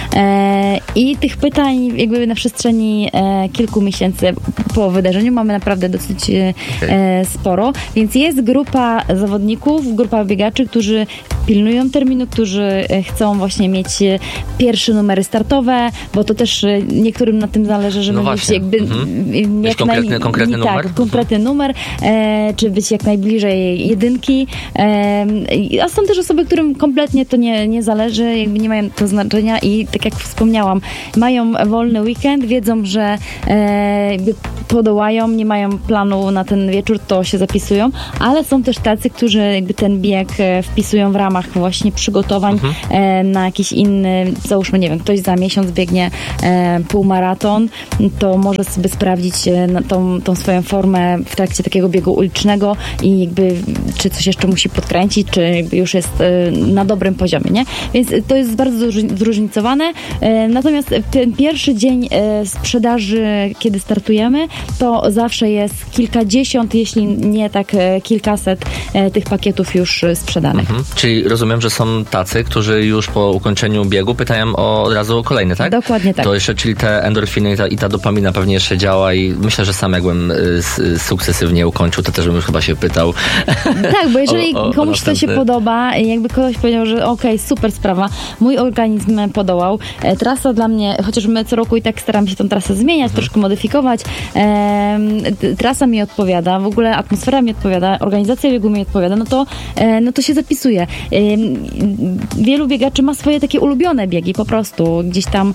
I tych pytań jakby na przestrzeni kilku miesięcy po wydarzeniu mamy naprawdę dosyć sporo, więc jest grupa zawodników, grupa biegaczy, którzy pilnują terminu, którzy chcą właśnie mieć pierwsze numery startowe, bo to też niektórym na tym zależy, żeby mieć jakby konkretny numer. Tak, konkretny numer, czy być jak najbliżej jedynki. A są też osoby, którym kompletnie to nie zależy, jakby nie mają to znaczenia i tak jak wspomniałam, mają wolny weekend, wiedzą, że jakby podołają, nie mają planu na ten wieczór, to się zapisują, ale są też tacy, którzy jakby ten bieg wpisują w ramach właśnie przygotowań na jakiś inny, załóżmy, nie wiem, ktoś za miesiąc biegnie półmaraton, to może sobie sprawdzić tą swoją formę w trakcie takiego biegu ulicznego i jakby czy coś jeszcze musi podkręcić, czy jakby już jest na dobrym poziomie, nie? Więc to jest bardzo zróżnicowane. Natomiast ten pierwszy dzień sprzedaży, kiedy startujemy, to zawsze jest kilkadziesiąt, jeśli nie tak kilkaset tych pakietów już sprzedanych. Czyli rozumiem, że są tacy, którzy już po ukończeniu biegu pytają od razu o kolejny, tak? Dokładnie tak. To jeszcze, czyli te endorfiny i ta dopamina pewnie jeszcze działa i myślę, że sam jakbym sukcesywnie ukończył, to też bym już chyba się pytał. Tak, bo jeżeli komuś to się podoba, jakby ktoś powiedział, że okej, super sprawa, mój organizm podołał. Trasa dla mnie, chociaż my co roku i tak staramy się tą trasę zmieniać, troszkę modyfikować. Trasa mi odpowiada, w ogóle atmosfera mi odpowiada, organizacja biegu mi odpowiada, no to się zapisuje. Wielu biegaczy ma swoje takie ulubione biegi po prostu. Gdzieś tam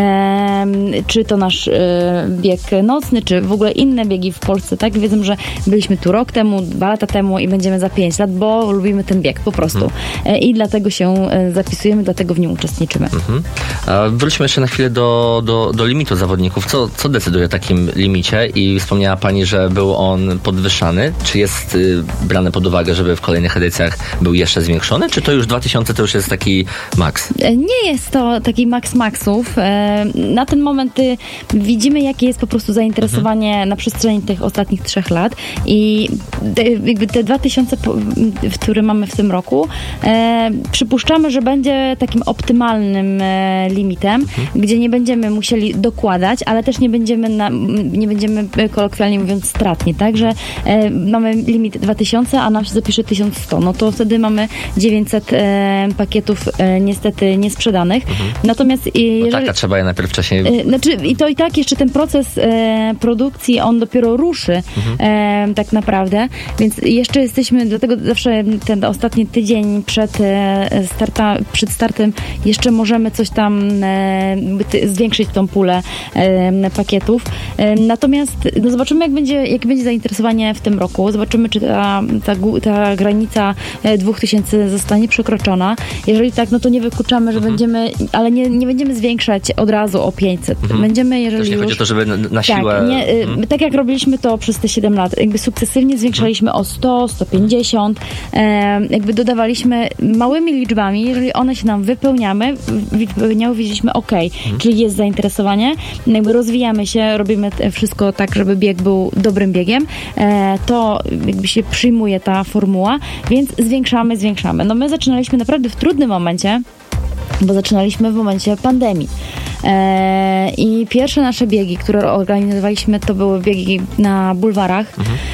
czy to nasz bieg nocny, czy w ogóle inne biegi w Polsce, tak? Wiedzą, że byliśmy tu rok temu, 2 lata temu i będziemy za 5 lat, bo lubimy ten bieg po prostu. I dlatego się zapisujemy, dlatego w nim uczestniczymy. A wróćmy jeszcze na chwilę do limitu zawodników. Co decyduje o takim limicie? I wspomniała pani, że był on podwyższany. Czy jest brane pod uwagę, żeby w kolejnych edycjach był jeszcze zwiększony? Czy to już 2000 to już jest taki maks? Nie jest to taki maks maksów. Na ten moment widzimy, jakie jest po prostu zainteresowanie na przestrzeni tych ostatnich 3 lat i jakby te 2000, które mamy w tym roku, przypuszczamy, że będzie takim optymalnym limitem, gdzie nie będziemy musieli dokładać, ale też nie będziemy kolokwialnie mówiąc stratni, tak, że mamy limit 2000, a nam się zapisze 1100, no to wtedy mamy 900 pakietów niestety niesprzedanych. Natomiast jeżeli... Tak, a trzeba je najpierw wcześniej... Znaczy i to i tak jeszcze ten proces produkcji, on dopiero ruszy tak naprawdę, więc jeszcze jesteśmy, dlatego zawsze ten ostatni tydzień przed startem jeszcze możemy coś tam zwiększyć tą pulę pakietów. Natomiast no zobaczymy, jak będzie zainteresowanie w tym roku. Zobaczymy, czy ta granica 2000 zostanie przekroczona. Jeżeli tak, no to nie wykluczamy, że będziemy, ale nie będziemy zwiększać od razu o 500. Będziemy, jeżeli nie chodzi o to, żeby na siłę... Tak, tak jak robiliśmy to przez te 7 lat. Jakby sukcesywnie zwiększaliśmy o 100, 150. Jakby dodawaliśmy małymi liczbami. Jeżeli one się nam wypełniały, widzieliśmy czyli jest zainteresowanie. Jakby rozwijamy się, robimy wszystko tak, żeby bieg był dobrym biegiem. To jakby się przyjmuje ta formuła, więc zwiększamy. No my zaczynaliśmy naprawdę w trudnym momencie, bo zaczynaliśmy w momencie pandemii. I pierwsze nasze biegi, które organizowaliśmy, to były biegi na bulwarach,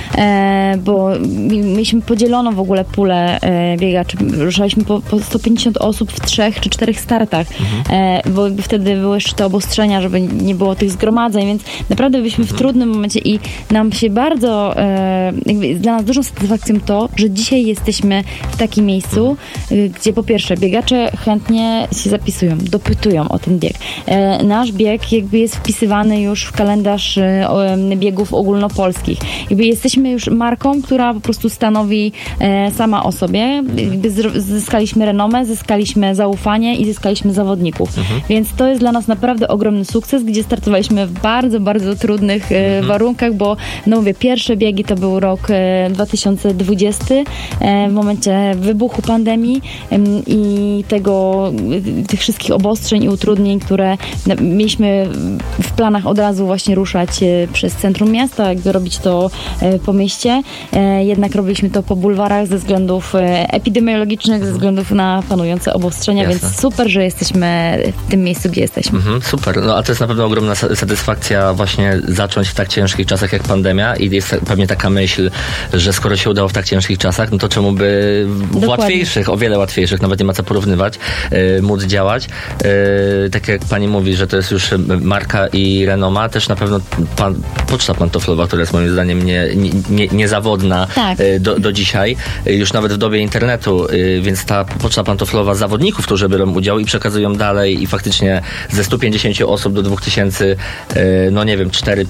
bo mieliśmy podzieloną w ogóle pulę biegaczy. Ruszaliśmy po 150 osób w 3 czy 4 startach, bo wtedy były jeszcze te obostrzenia, żeby nie było tych zgromadzeń, więc naprawdę byliśmy w trudnym momencie i nam się bardzo, dla nas dużą satysfakcją to, że dzisiaj jesteśmy w takim miejscu, gdzie po pierwsze biegacze chętnie się zapisują, dopytują o ten bieg. Nasz bieg jakby jest wpisywany już w kalendarz biegów ogólnopolskich. Jakby jesteśmy już marką, która po prostu stanowi sama o sobie. Jakby zyskaliśmy renomę, zyskaliśmy zaufanie i zyskaliśmy zawodników. Więc to jest dla nas naprawdę ogromny sukces, gdzie startowaliśmy w bardzo, bardzo trudnych warunkach, bo no mówię, pierwsze biegi to był rok 2020, w momencie wybuchu pandemii i tych wszystkich obostrzeń i utrudnień, które mieliśmy w planach od razu właśnie ruszać przez centrum miasta, jakby robić to po mieście. Jednak robiliśmy to po bulwarach ze względów epidemiologicznych, ze względów na panujące obostrzenia, więc super, że jesteśmy w tym miejscu, gdzie jesteśmy. Super. No a to jest na pewno ogromna satysfakcja właśnie zacząć w tak ciężkich czasach jak pandemia i jest pewnie taka myśl, że skoro się udało w tak ciężkich czasach, no to czemu by w łatwiejszych, o wiele łatwiejszych, nawet nie ma co porównywać, móc działać. Tak jak pani mówi, że to jest już marka i renoma, też na pewno poczta pantoflowa, która jest moim zdaniem niezawodna do dzisiaj, już nawet w dobie internetu, więc ta poczta pantoflowa zawodników, którzy biorą udział i przekazują dalej i faktycznie ze 150 osób do 2000, no nie wiem,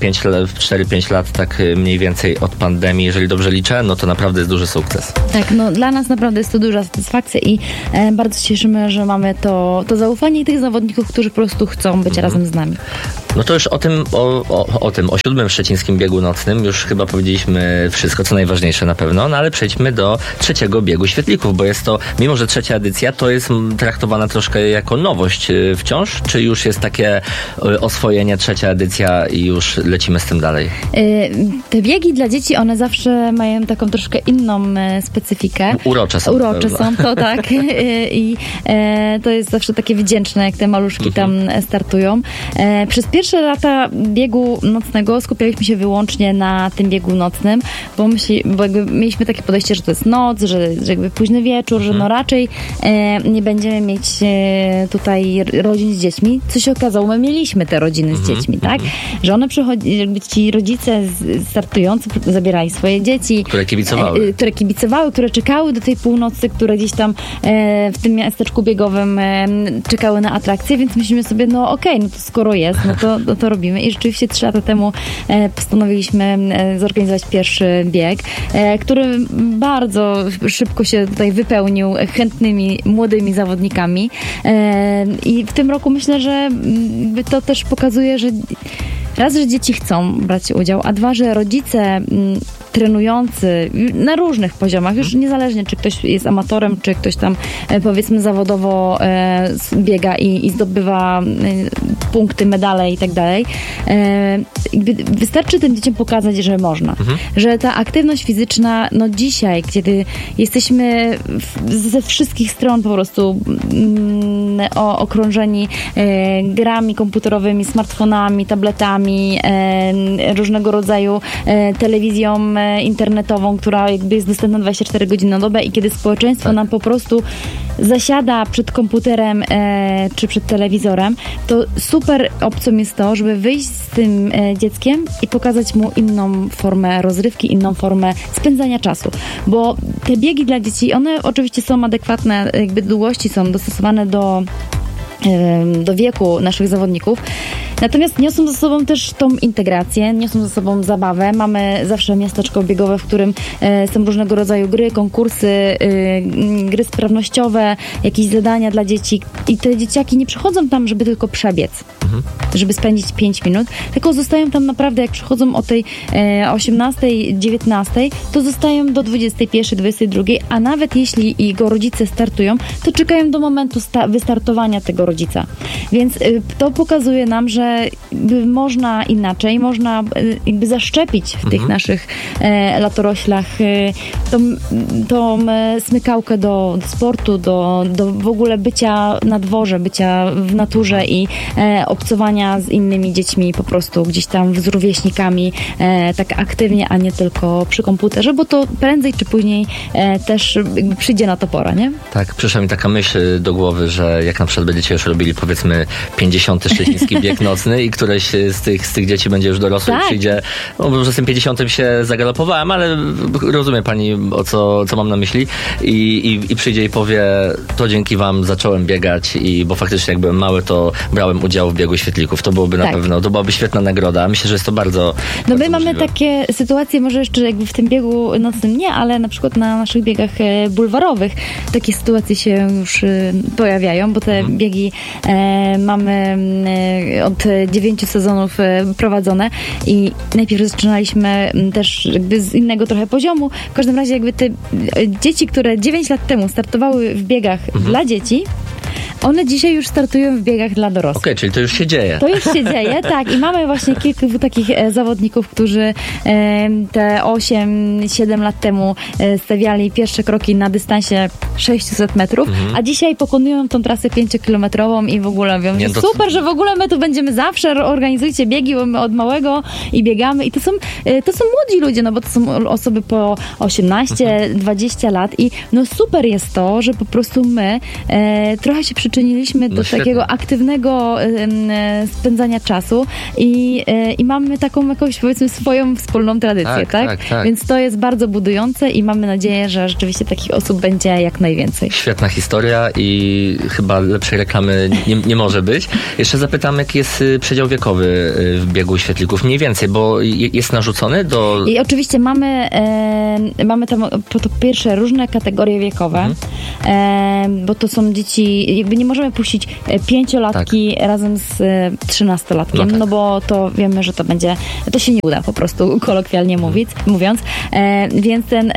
4-5 lat tak mniej więcej od pandemii, jeżeli dobrze liczę, no to naprawdę jest duży sukces. Tak, no dla nas naprawdę jest to duża satysfakcja i bardzo się cieszymy, że mamy to zaufanie i tych zawodników, którzy po prostu chcą być razem z nami. No to już o 7. Szczecińskim biegu nocnym już chyba powiedzieliśmy wszystko, co najważniejsze na pewno, no ale przejdźmy do 3. biegu świetlików, bo jest to, mimo że 3. edycja, to jest traktowana troszkę jako nowość wciąż, czy już jest takie oswojenie 3. edycja i już lecimy z tym dalej? Te biegi dla dzieci, one zawsze mają taką troszkę inną specyfikę. Urocze są. To tak. I to jest zawsze takie wdzięczne, jak te maluszki tam startują. Przez pierwsze lata biegu nocnego skupialiśmy się wyłącznie na tym biegu nocnym, bo jakby mieliśmy takie podejście, że to jest noc, że jakby późny wieczór, że no raczej nie będziemy mieć tutaj rodzin z dziećmi. Co się okazało, my mieliśmy te rodziny z dziećmi, tak? Że one jakby ci rodzice startujący zabierali swoje dzieci. Które kibicowały. Które czekały do tej północy, które gdzieś tam w tym miasteczku biegowym czekały na atrakcję, więc myślimy sobie, no okej, no to skoro jest, no to robimy. I rzeczywiście 3 lata temu postanowiliśmy zorganizować pierwszy bieg, który bardzo szybko się tutaj wypełnił chętnymi, młodymi zawodnikami. I w tym roku myślę, że to też pokazuje, że raz, że dzieci chcą brać udział, a dwa, że rodzice trenujący na różnych poziomach, już niezależnie, czy ktoś jest amatorem, czy ktoś tam powiedzmy zawodowo biega i zdobywa punkty, medale i tak dalej. Wystarczy tym dzieciom pokazać, że można. Że ta aktywność fizyczna, no dzisiaj, kiedy jesteśmy ze wszystkich stron po prostu okrążeni grami komputerowymi, smartfonami, tabletami, różnego rodzaju telewizją internetową, która jakby jest dostępna 24 godziny na dobę i kiedy społeczeństwo nam po prostu zasiada przed komputerem czy przed telewizorem, to super opcją jest to, żeby wyjść z tym dzieckiem i pokazać mu inną formę rozrywki, inną formę spędzania czasu. Bo te biegi dla dzieci, one oczywiście są adekwatne, jakby długości są dostosowane do wieku naszych zawodników. Natomiast niosą ze sobą też tą integrację, niosą ze sobą zabawę. Mamy zawsze miasteczko biegowe, w którym są różnego rodzaju gry, konkursy, gry sprawnościowe, jakieś zadania dla dzieci. I te dzieciaki nie przychodzą tam, żeby tylko przebiec, żeby spędzić 5 minut, tylko zostają tam naprawdę, jak przychodzą o tej 18, 19, to zostają do 21, 22, a nawet jeśli jego rodzice startują, to czekają do momentu wystartowania tego rodzica. Więc to pokazuje nam, że że można inaczej, można jakby zaszczepić w tych naszych latoroślach tą smykałkę do sportu, do w ogóle bycia na dworze, bycia w naturze i obcowania z innymi dziećmi po prostu gdzieś tam z rówieśnikami tak aktywnie, a nie tylko przy komputerze, bo to prędzej czy później też jakby przyjdzie na to pora, nie? Tak, przyszła mi taka myśl do głowy, że jak na przykład będziecie już robili powiedzmy 50. szczeciński bieg nocny i któreś z tych dzieci będzie już dorosły i przyjdzie, no może z tym 50. się zagalopowałem, ale rozumie pani co mam na myśli i przyjdzie i powie, to dzięki wam zacząłem biegać bo faktycznie jak byłem mały, to brałem udział w biegu świetlików. To byłoby na pewno, to byłaby świetna nagroda. Myślę, że jest to bardzo No my bardzo mamy możliwe. takie sytuacje, może jeszcze jakby w tym biegu nocnym nie, ale na przykład na naszych biegach bulwarowych takie sytuacje się już pojawiają, bo te biegi mamy od 9 sezonów prowadzone i najpierw zaczynaliśmy też jakby z innego trochę poziomu. W każdym razie jakby te dzieci, które 9 lat temu startowały w biegach dla dzieci, one dzisiaj już startują w biegach dla dorosłych. Okej, czyli to już się dzieje. To już się dzieje, tak. I mamy właśnie kilku takich zawodników, którzy te 8-7 lat temu stawiali pierwsze kroki na dystansie 600 metrów, a dzisiaj pokonują tą trasę 5-kilometrową i w ogóle mówią, że super, że w ogóle my tu będziemy zawsze, organizujcie biegi od małego i biegamy. I to są młodzi ludzie, no bo to są osoby po 18-20 lat i no super jest to, że po prostu my trochę się przyczyniliśmy do takiego aktywnego spędzania czasu i mamy taką jakąś, powiedzmy, swoją wspólną tradycję, tak? Więc to jest bardzo budujące i mamy nadzieję, że rzeczywiście takich osób będzie jak najwięcej. Świetna historia i chyba lepszej reklamy nie może być. Jeszcze zapytam, jaki jest przedział wiekowy w biegu świetlików? Mniej więcej, bo jest narzucony do... I oczywiście mamy tam po pierwsze różne kategorie wiekowe, bo to są dzieci, jakby nie możemy puścić 5-latki razem z 13-latkiem, no bo to wiemy, że to się nie uda po prostu kolokwialnie mówiąc. Więc ten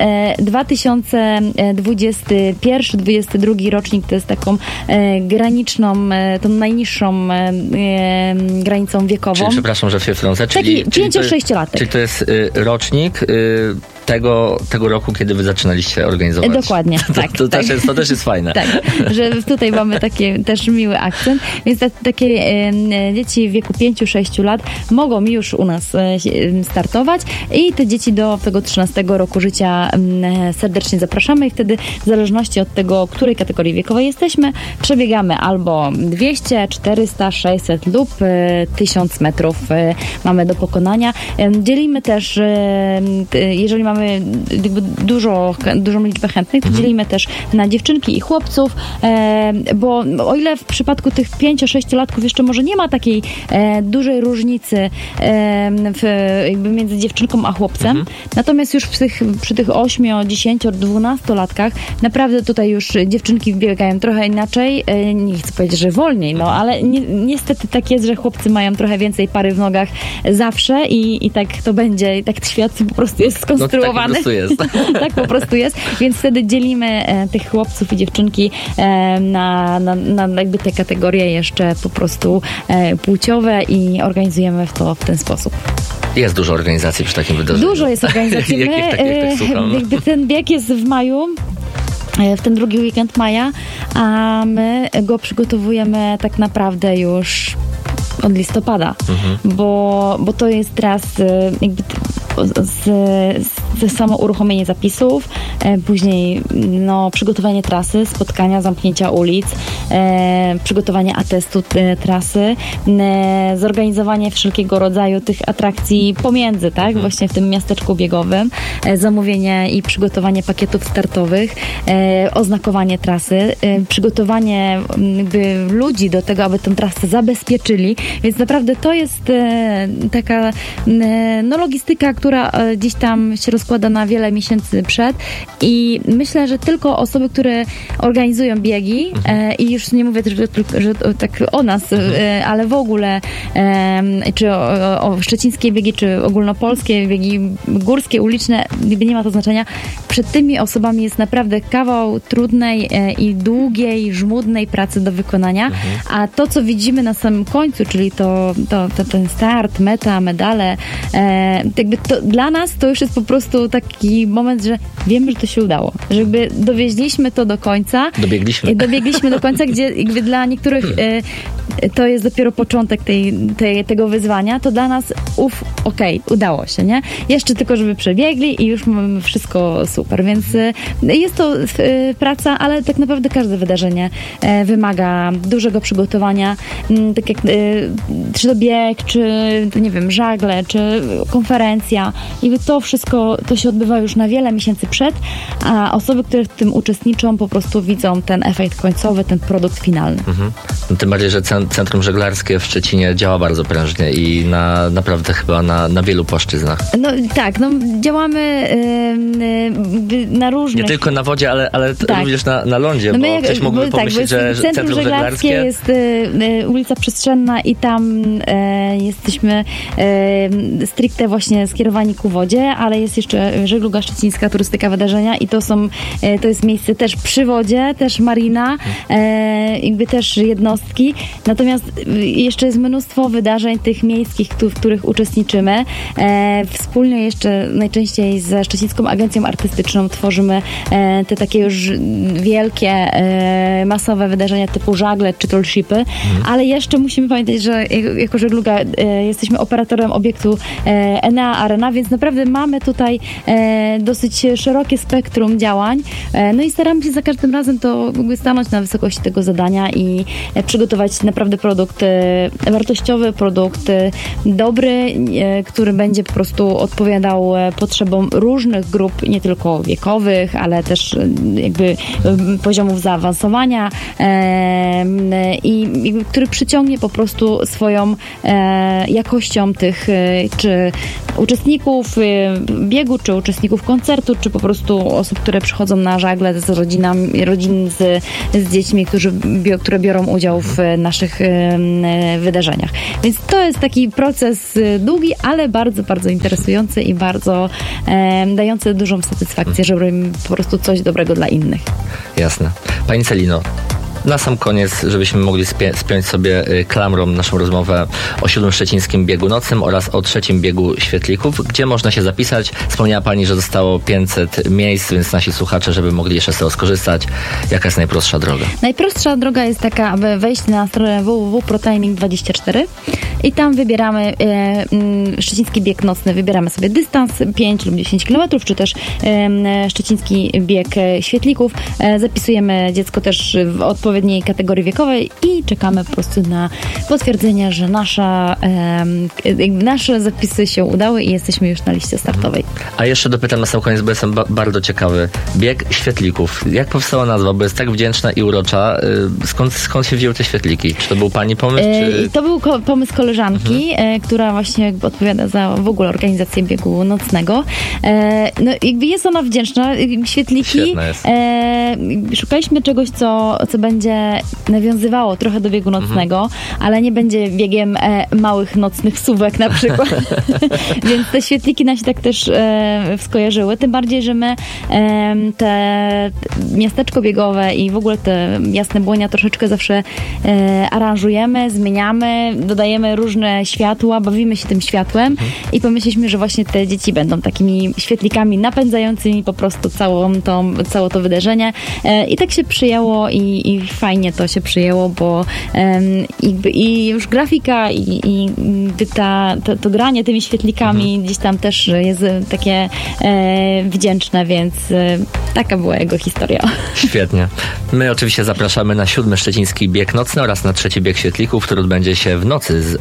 2021-2022 rocznik to jest taką graniczną, tą najniższą granicą wiekową. Czyli, przepraszam, że się wtrącę. Taki 5-6-latek. Czyli to jest rocznik tego roku, kiedy wy zaczynaliście organizować. Dokładnie, tak. To też jest fajne. Tak, że tutaj mamy taki też miły akcent, więc takie dzieci w wieku 5-6 lat mogą już u nas startować i te dzieci do tego 13 roku życia serdecznie zapraszamy i wtedy w zależności od tego, której kategorii wiekowej jesteśmy, przebiegamy albo 200, 400, 600 lub 1000 metrów mamy do pokonania. Dzielimy też, jeżeli mamy jakby dużą liczbę chętnych, to dzielimy też na dziewczynki i chłopców, bo o ile w przypadku tych 5-6-latków jeszcze może nie ma takiej dużej różnicy jakby między dziewczynką a chłopcem, natomiast już przy tych 8, 10, 12-latkach naprawdę tutaj już dziewczynki biegają trochę inaczej, nie chcę powiedzieć, że wolniej, no ale niestety tak jest, że chłopcy mają trochę więcej pary w nogach zawsze i tak to będzie, i tak świat po prostu jest skonstruowany. No, tak po prostu jest. Tak po prostu jest, więc wtedy dzielimy tych chłopców i dziewczynki na jakby te kategorie jeszcze po prostu płciowe i i organizujemy to w ten sposób. Jest dużo organizacji przy takim wydarzeniu. Dużo jest organizacji. Jakby ten bieg jest w maju, w ten drugi weekend maja, a my go przygotowujemy tak naprawdę już od listopada, bo to jest teraz jakby samo uruchomienie zapisów, później przygotowanie trasy, spotkania, zamknięcia ulic, przygotowanie atestu trasy, zorganizowanie wszelkiego rodzaju tych atrakcji pomiędzy, tak, właśnie w tym miasteczku biegowym, zamówienie i przygotowanie pakietów startowych, oznakowanie trasy, przygotowanie jakby ludzi do tego, aby tę trasę zabezpieczyli, więc naprawdę to jest taka logistyka, która gdzieś tam się rozkłada na wiele miesięcy przed I myślę, że tylko osoby, które organizują biegi i już nie mówię też, że tak o nas, ale w ogóle czy o szczecińskie biegi, czy ogólnopolskie biegi górskie, uliczne, nie ma to znaczenia. Przed tymi osobami jest naprawdę kawał trudnej i długiej, żmudnej pracy do wykonania, a to, co widzimy na samym końcu, czyli to ten start, meta, medale, jakby to dla nas to już jest po prostu taki moment, że wiemy, że to się udało. Że jakby dowieźliśmy to do końca. Dobiegliśmy do końca, gdzie jakby dla niektórych to jest dopiero początek tego wyzwania, to dla nas udało się, nie? Jeszcze tylko, żeby przebiegli i już mamy wszystko super, więc jest to praca, ale tak naprawdę każde wydarzenie wymaga dużego przygotowania, tak jak czy to bieg, czy nie wiem, żagle, czy konferencja i to wszystko, to się odbywa już na wiele miesięcy przed, a osoby, które w tym uczestniczą, po prostu widzą ten efekt końcowy, ten produkt finalny. No, tym bardziej, że Centrum Żeglarskie w Szczecinie działa bardzo prężnie i naprawdę chyba na wielu płaszczyznach. No tak, działamy na różnych... Nie tylko na wodzie, ale tak. Również na lądzie, bo ktoś mógłby pomyśleć, że Centrum Żeglarskie jest ulica Przestrzenna i tam jesteśmy stricte właśnie skierowani ku wodzie, ale jest jeszcze Żegluga Szczecińska, turystyka wydarzenia i to jest miejsce też przy wodzie, też marina, jakby też jednostki. Natomiast jeszcze jest mnóstwo wydarzeń tych miejskich, w których uczestniczymy. Wspólnie jeszcze najczęściej ze Szczecińską Agencją Artystyczną tworzymy te takie już wielkie, masowe wydarzenia typu żagle czy trollshipy, ale jeszcze musimy pamiętać, że jako Żegluga jesteśmy operatorem obiektu Enea Arena, więc naprawdę mamy tutaj dosyć szerokie spektrum działań. No i staramy się za każdym razem to stanąć na wysokości tego zadania i przygotować naprawdę produkt wartościowy, produkt dobry, który będzie po prostu odpowiadał potrzebom różnych grup, nie tylko wiekowych, ale też jakby poziomów zaawansowania i który przyciągnie po prostu swoją jakością tych czy uczestników biegu, czy uczestników koncertu, czy po prostu osób, które przychodzą na żagle z rodzin z dziećmi, które biorą udział w naszych wydarzeniach. Więc to jest taki proces długi, ale bardzo, bardzo interesujący i bardzo dający dużą satysfakcję, że robimy po prostu coś dobrego dla innych. Jasne. Pani Celino, na sam koniec, żebyśmy mogli spiąć sobie klamrą naszą rozmowę o 7. Szczecińskim Biegu Nocnym oraz o 3. Biegu Świetlików. Gdzie można się zapisać? Wspomniała Pani, że zostało 500 miejsc, więc nasi słuchacze, żeby mogli jeszcze z tego skorzystać. Jaka jest najprostsza droga? Najprostsza droga jest taka, aby wejść na stronę www.protiming24 i tam wybieramy Szczeciński Bieg Nocny. Wybieramy sobie dystans 5 lub 10 km, czy też Szczeciński Bieg Świetlików. Zapisujemy dziecko też w odpowiedniej kategorii wiekowej i czekamy po prostu na potwierdzenie, że nasze zapisy się udały i jesteśmy już na liście startowej. A jeszcze dopytam na sam koniec, bo jestem bardzo ciekawy. Bieg Świetlików. Jak powstała nazwa? Bo jest tak wdzięczna i urocza. Skąd się wzięły te świetliki? Czy to był Pani pomysł? Czy... To był pomysł koleżanki, która właśnie odpowiada za w ogóle organizację biegu nocnego. No jakby jest ona wdzięczna. Świetliki. Świetna jest. Szukaliśmy czegoś, co będzie nawiązywało trochę do biegu nocnego, ale nie będzie biegiem małych nocnych suwek na przykład. Więc te świetliki nam się tak też skojarzyły. Tym bardziej, że my te miasteczko biegowe i w ogóle te jasne błonia troszeczkę zawsze aranżujemy, zmieniamy, dodajemy różne światła, bawimy się tym światłem i pomyśleliśmy, że właśnie te dzieci będą takimi świetlikami napędzającymi po prostu całe to wydarzenie. I tak się przyjęło i fajnie to się przyjęło, bo i już grafika i to granie tymi świetlikami gdzieś tam też jest takie wdzięczne, więc taka była jego historia. Świetnie. My oczywiście zapraszamy na 7. Szczeciński Bieg Nocny oraz na 3. Bieg Świetlików, który odbędzie się w nocy z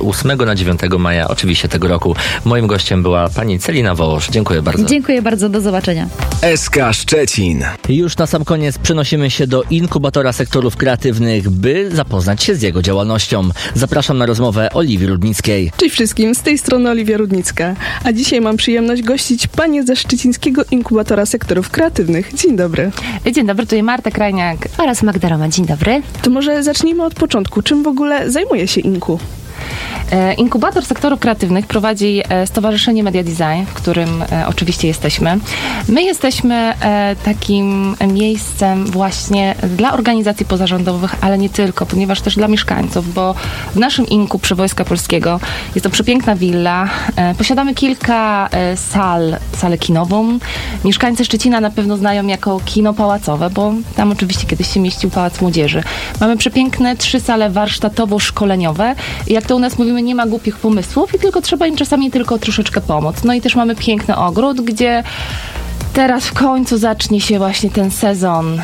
8 na 9 maja, oczywiście tego roku. Moim gościem była pani Celina Wołosz. Dziękuję bardzo. Dziękuję bardzo, do zobaczenia. SK Szczecin. Już na sam koniec przenosimy się do inkubatora sektorów kreatywnych, by zapoznać się z jego działalnością. Zapraszam na rozmowę Oliwii Rudnickiej. Cześć wszystkim, z tej strony Oliwia Rudnicka. A dzisiaj mam przyjemność gościć panie ze Szczecińskiego Inkubatora Sektorów Kreatywnych. Dzień dobry. Dzień dobry, tutaj Marta Krajniak oraz Magda Roman. Dzień dobry. To może zacznijmy od początku. Czym w ogóle zajmuje się Inku? Inkubator sektorów kreatywnych prowadzi Stowarzyszenie Media Design, w którym oczywiście jesteśmy. My jesteśmy takim miejscem właśnie dla organizacji pozarządowych, ale nie tylko, ponieważ też dla mieszkańców, bo w naszym Inku przy Wojska Polskiego jest to przepiękna willa. Posiadamy kilka salę kinową. Mieszkańcy Szczecina na pewno znają jako kino pałacowe, bo tam oczywiście kiedyś się mieścił Pałac Młodzieży. Mamy przepiękne 3 sale warsztatowo-szkoleniowe i jak to u nas mówimy, nie ma głupich pomysłów i tylko trzeba im czasami tylko troszeczkę pomóc. No i też mamy piękny ogród, gdzie teraz w końcu zacznie się właśnie ten sezon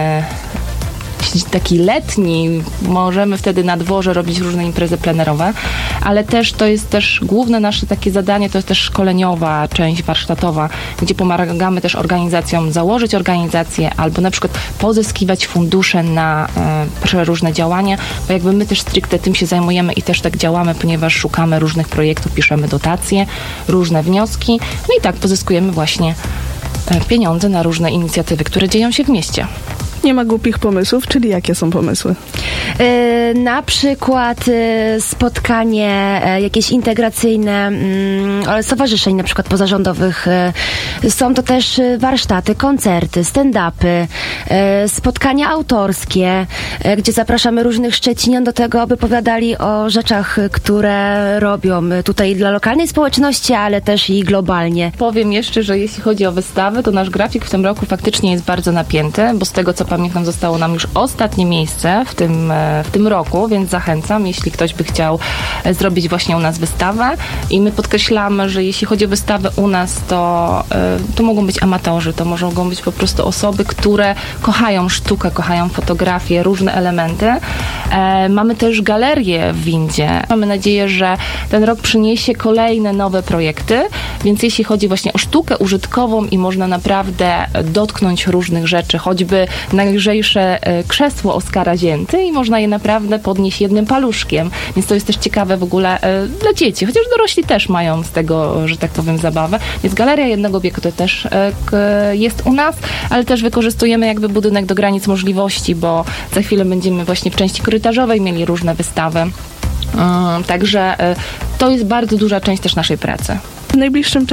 taki letni. Możemy wtedy na dworze robić różne imprezy plenerowe, ale też to jest też główne nasze takie zadanie, to jest też szkoleniowa część warsztatowa, gdzie pomagamy też organizacjom założyć organizację albo na przykład pozyskiwać fundusze na różne działania, bo jakby my też stricte tym się zajmujemy i też tak działamy, ponieważ szukamy różnych projektów, piszemy dotacje, różne wnioski, no i tak pozyskujemy właśnie pieniądze na różne inicjatywy, które dzieją się w mieście. Nie ma głupich pomysłów, czyli jakie są pomysły? Na przykład spotkanie jakieś integracyjne stowarzyszeń, na przykład pozarządowych. Są to też warsztaty, koncerty, stand-upy, spotkania autorskie, gdzie zapraszamy różnych Szczecinian do tego, aby opowiadali o rzeczach, które robią tutaj dla lokalnej społeczności, ale też i globalnie. Powiem jeszcze, że jeśli chodzi o wystawy, to nasz grafik w tym roku faktycznie jest bardzo napięty, bo z tego co pamiętam, zostało nam już ostatnie miejsce w tym roku, więc zachęcam, jeśli ktoś by chciał zrobić właśnie u nas wystawę. I my podkreślamy, że jeśli chodzi o wystawę u nas, to mogą być amatorzy, to mogą być po prostu osoby, które kochają sztukę, kochają fotografię, różne elementy. Mamy też galerię w windzie. Mamy nadzieję, że ten rok przyniesie kolejne nowe projekty, więc jeśli chodzi właśnie o sztukę użytkową i można naprawdę dotknąć różnych rzeczy, choćby najlżejsze krzesło Oskara Zięty i można je naprawdę podnieść jednym paluszkiem, więc to jest też ciekawe w ogóle dla dzieci, chociaż dorośli też mają z tego, że tak powiem, zabawę, więc Galeria Jednego Wieku to też jest u nas, ale też wykorzystujemy jakby budynek do granic możliwości, bo za chwilę będziemy właśnie w części korytarzowej mieli różne wystawy, także to jest bardzo duża część też naszej pracy. W najbliższym czasie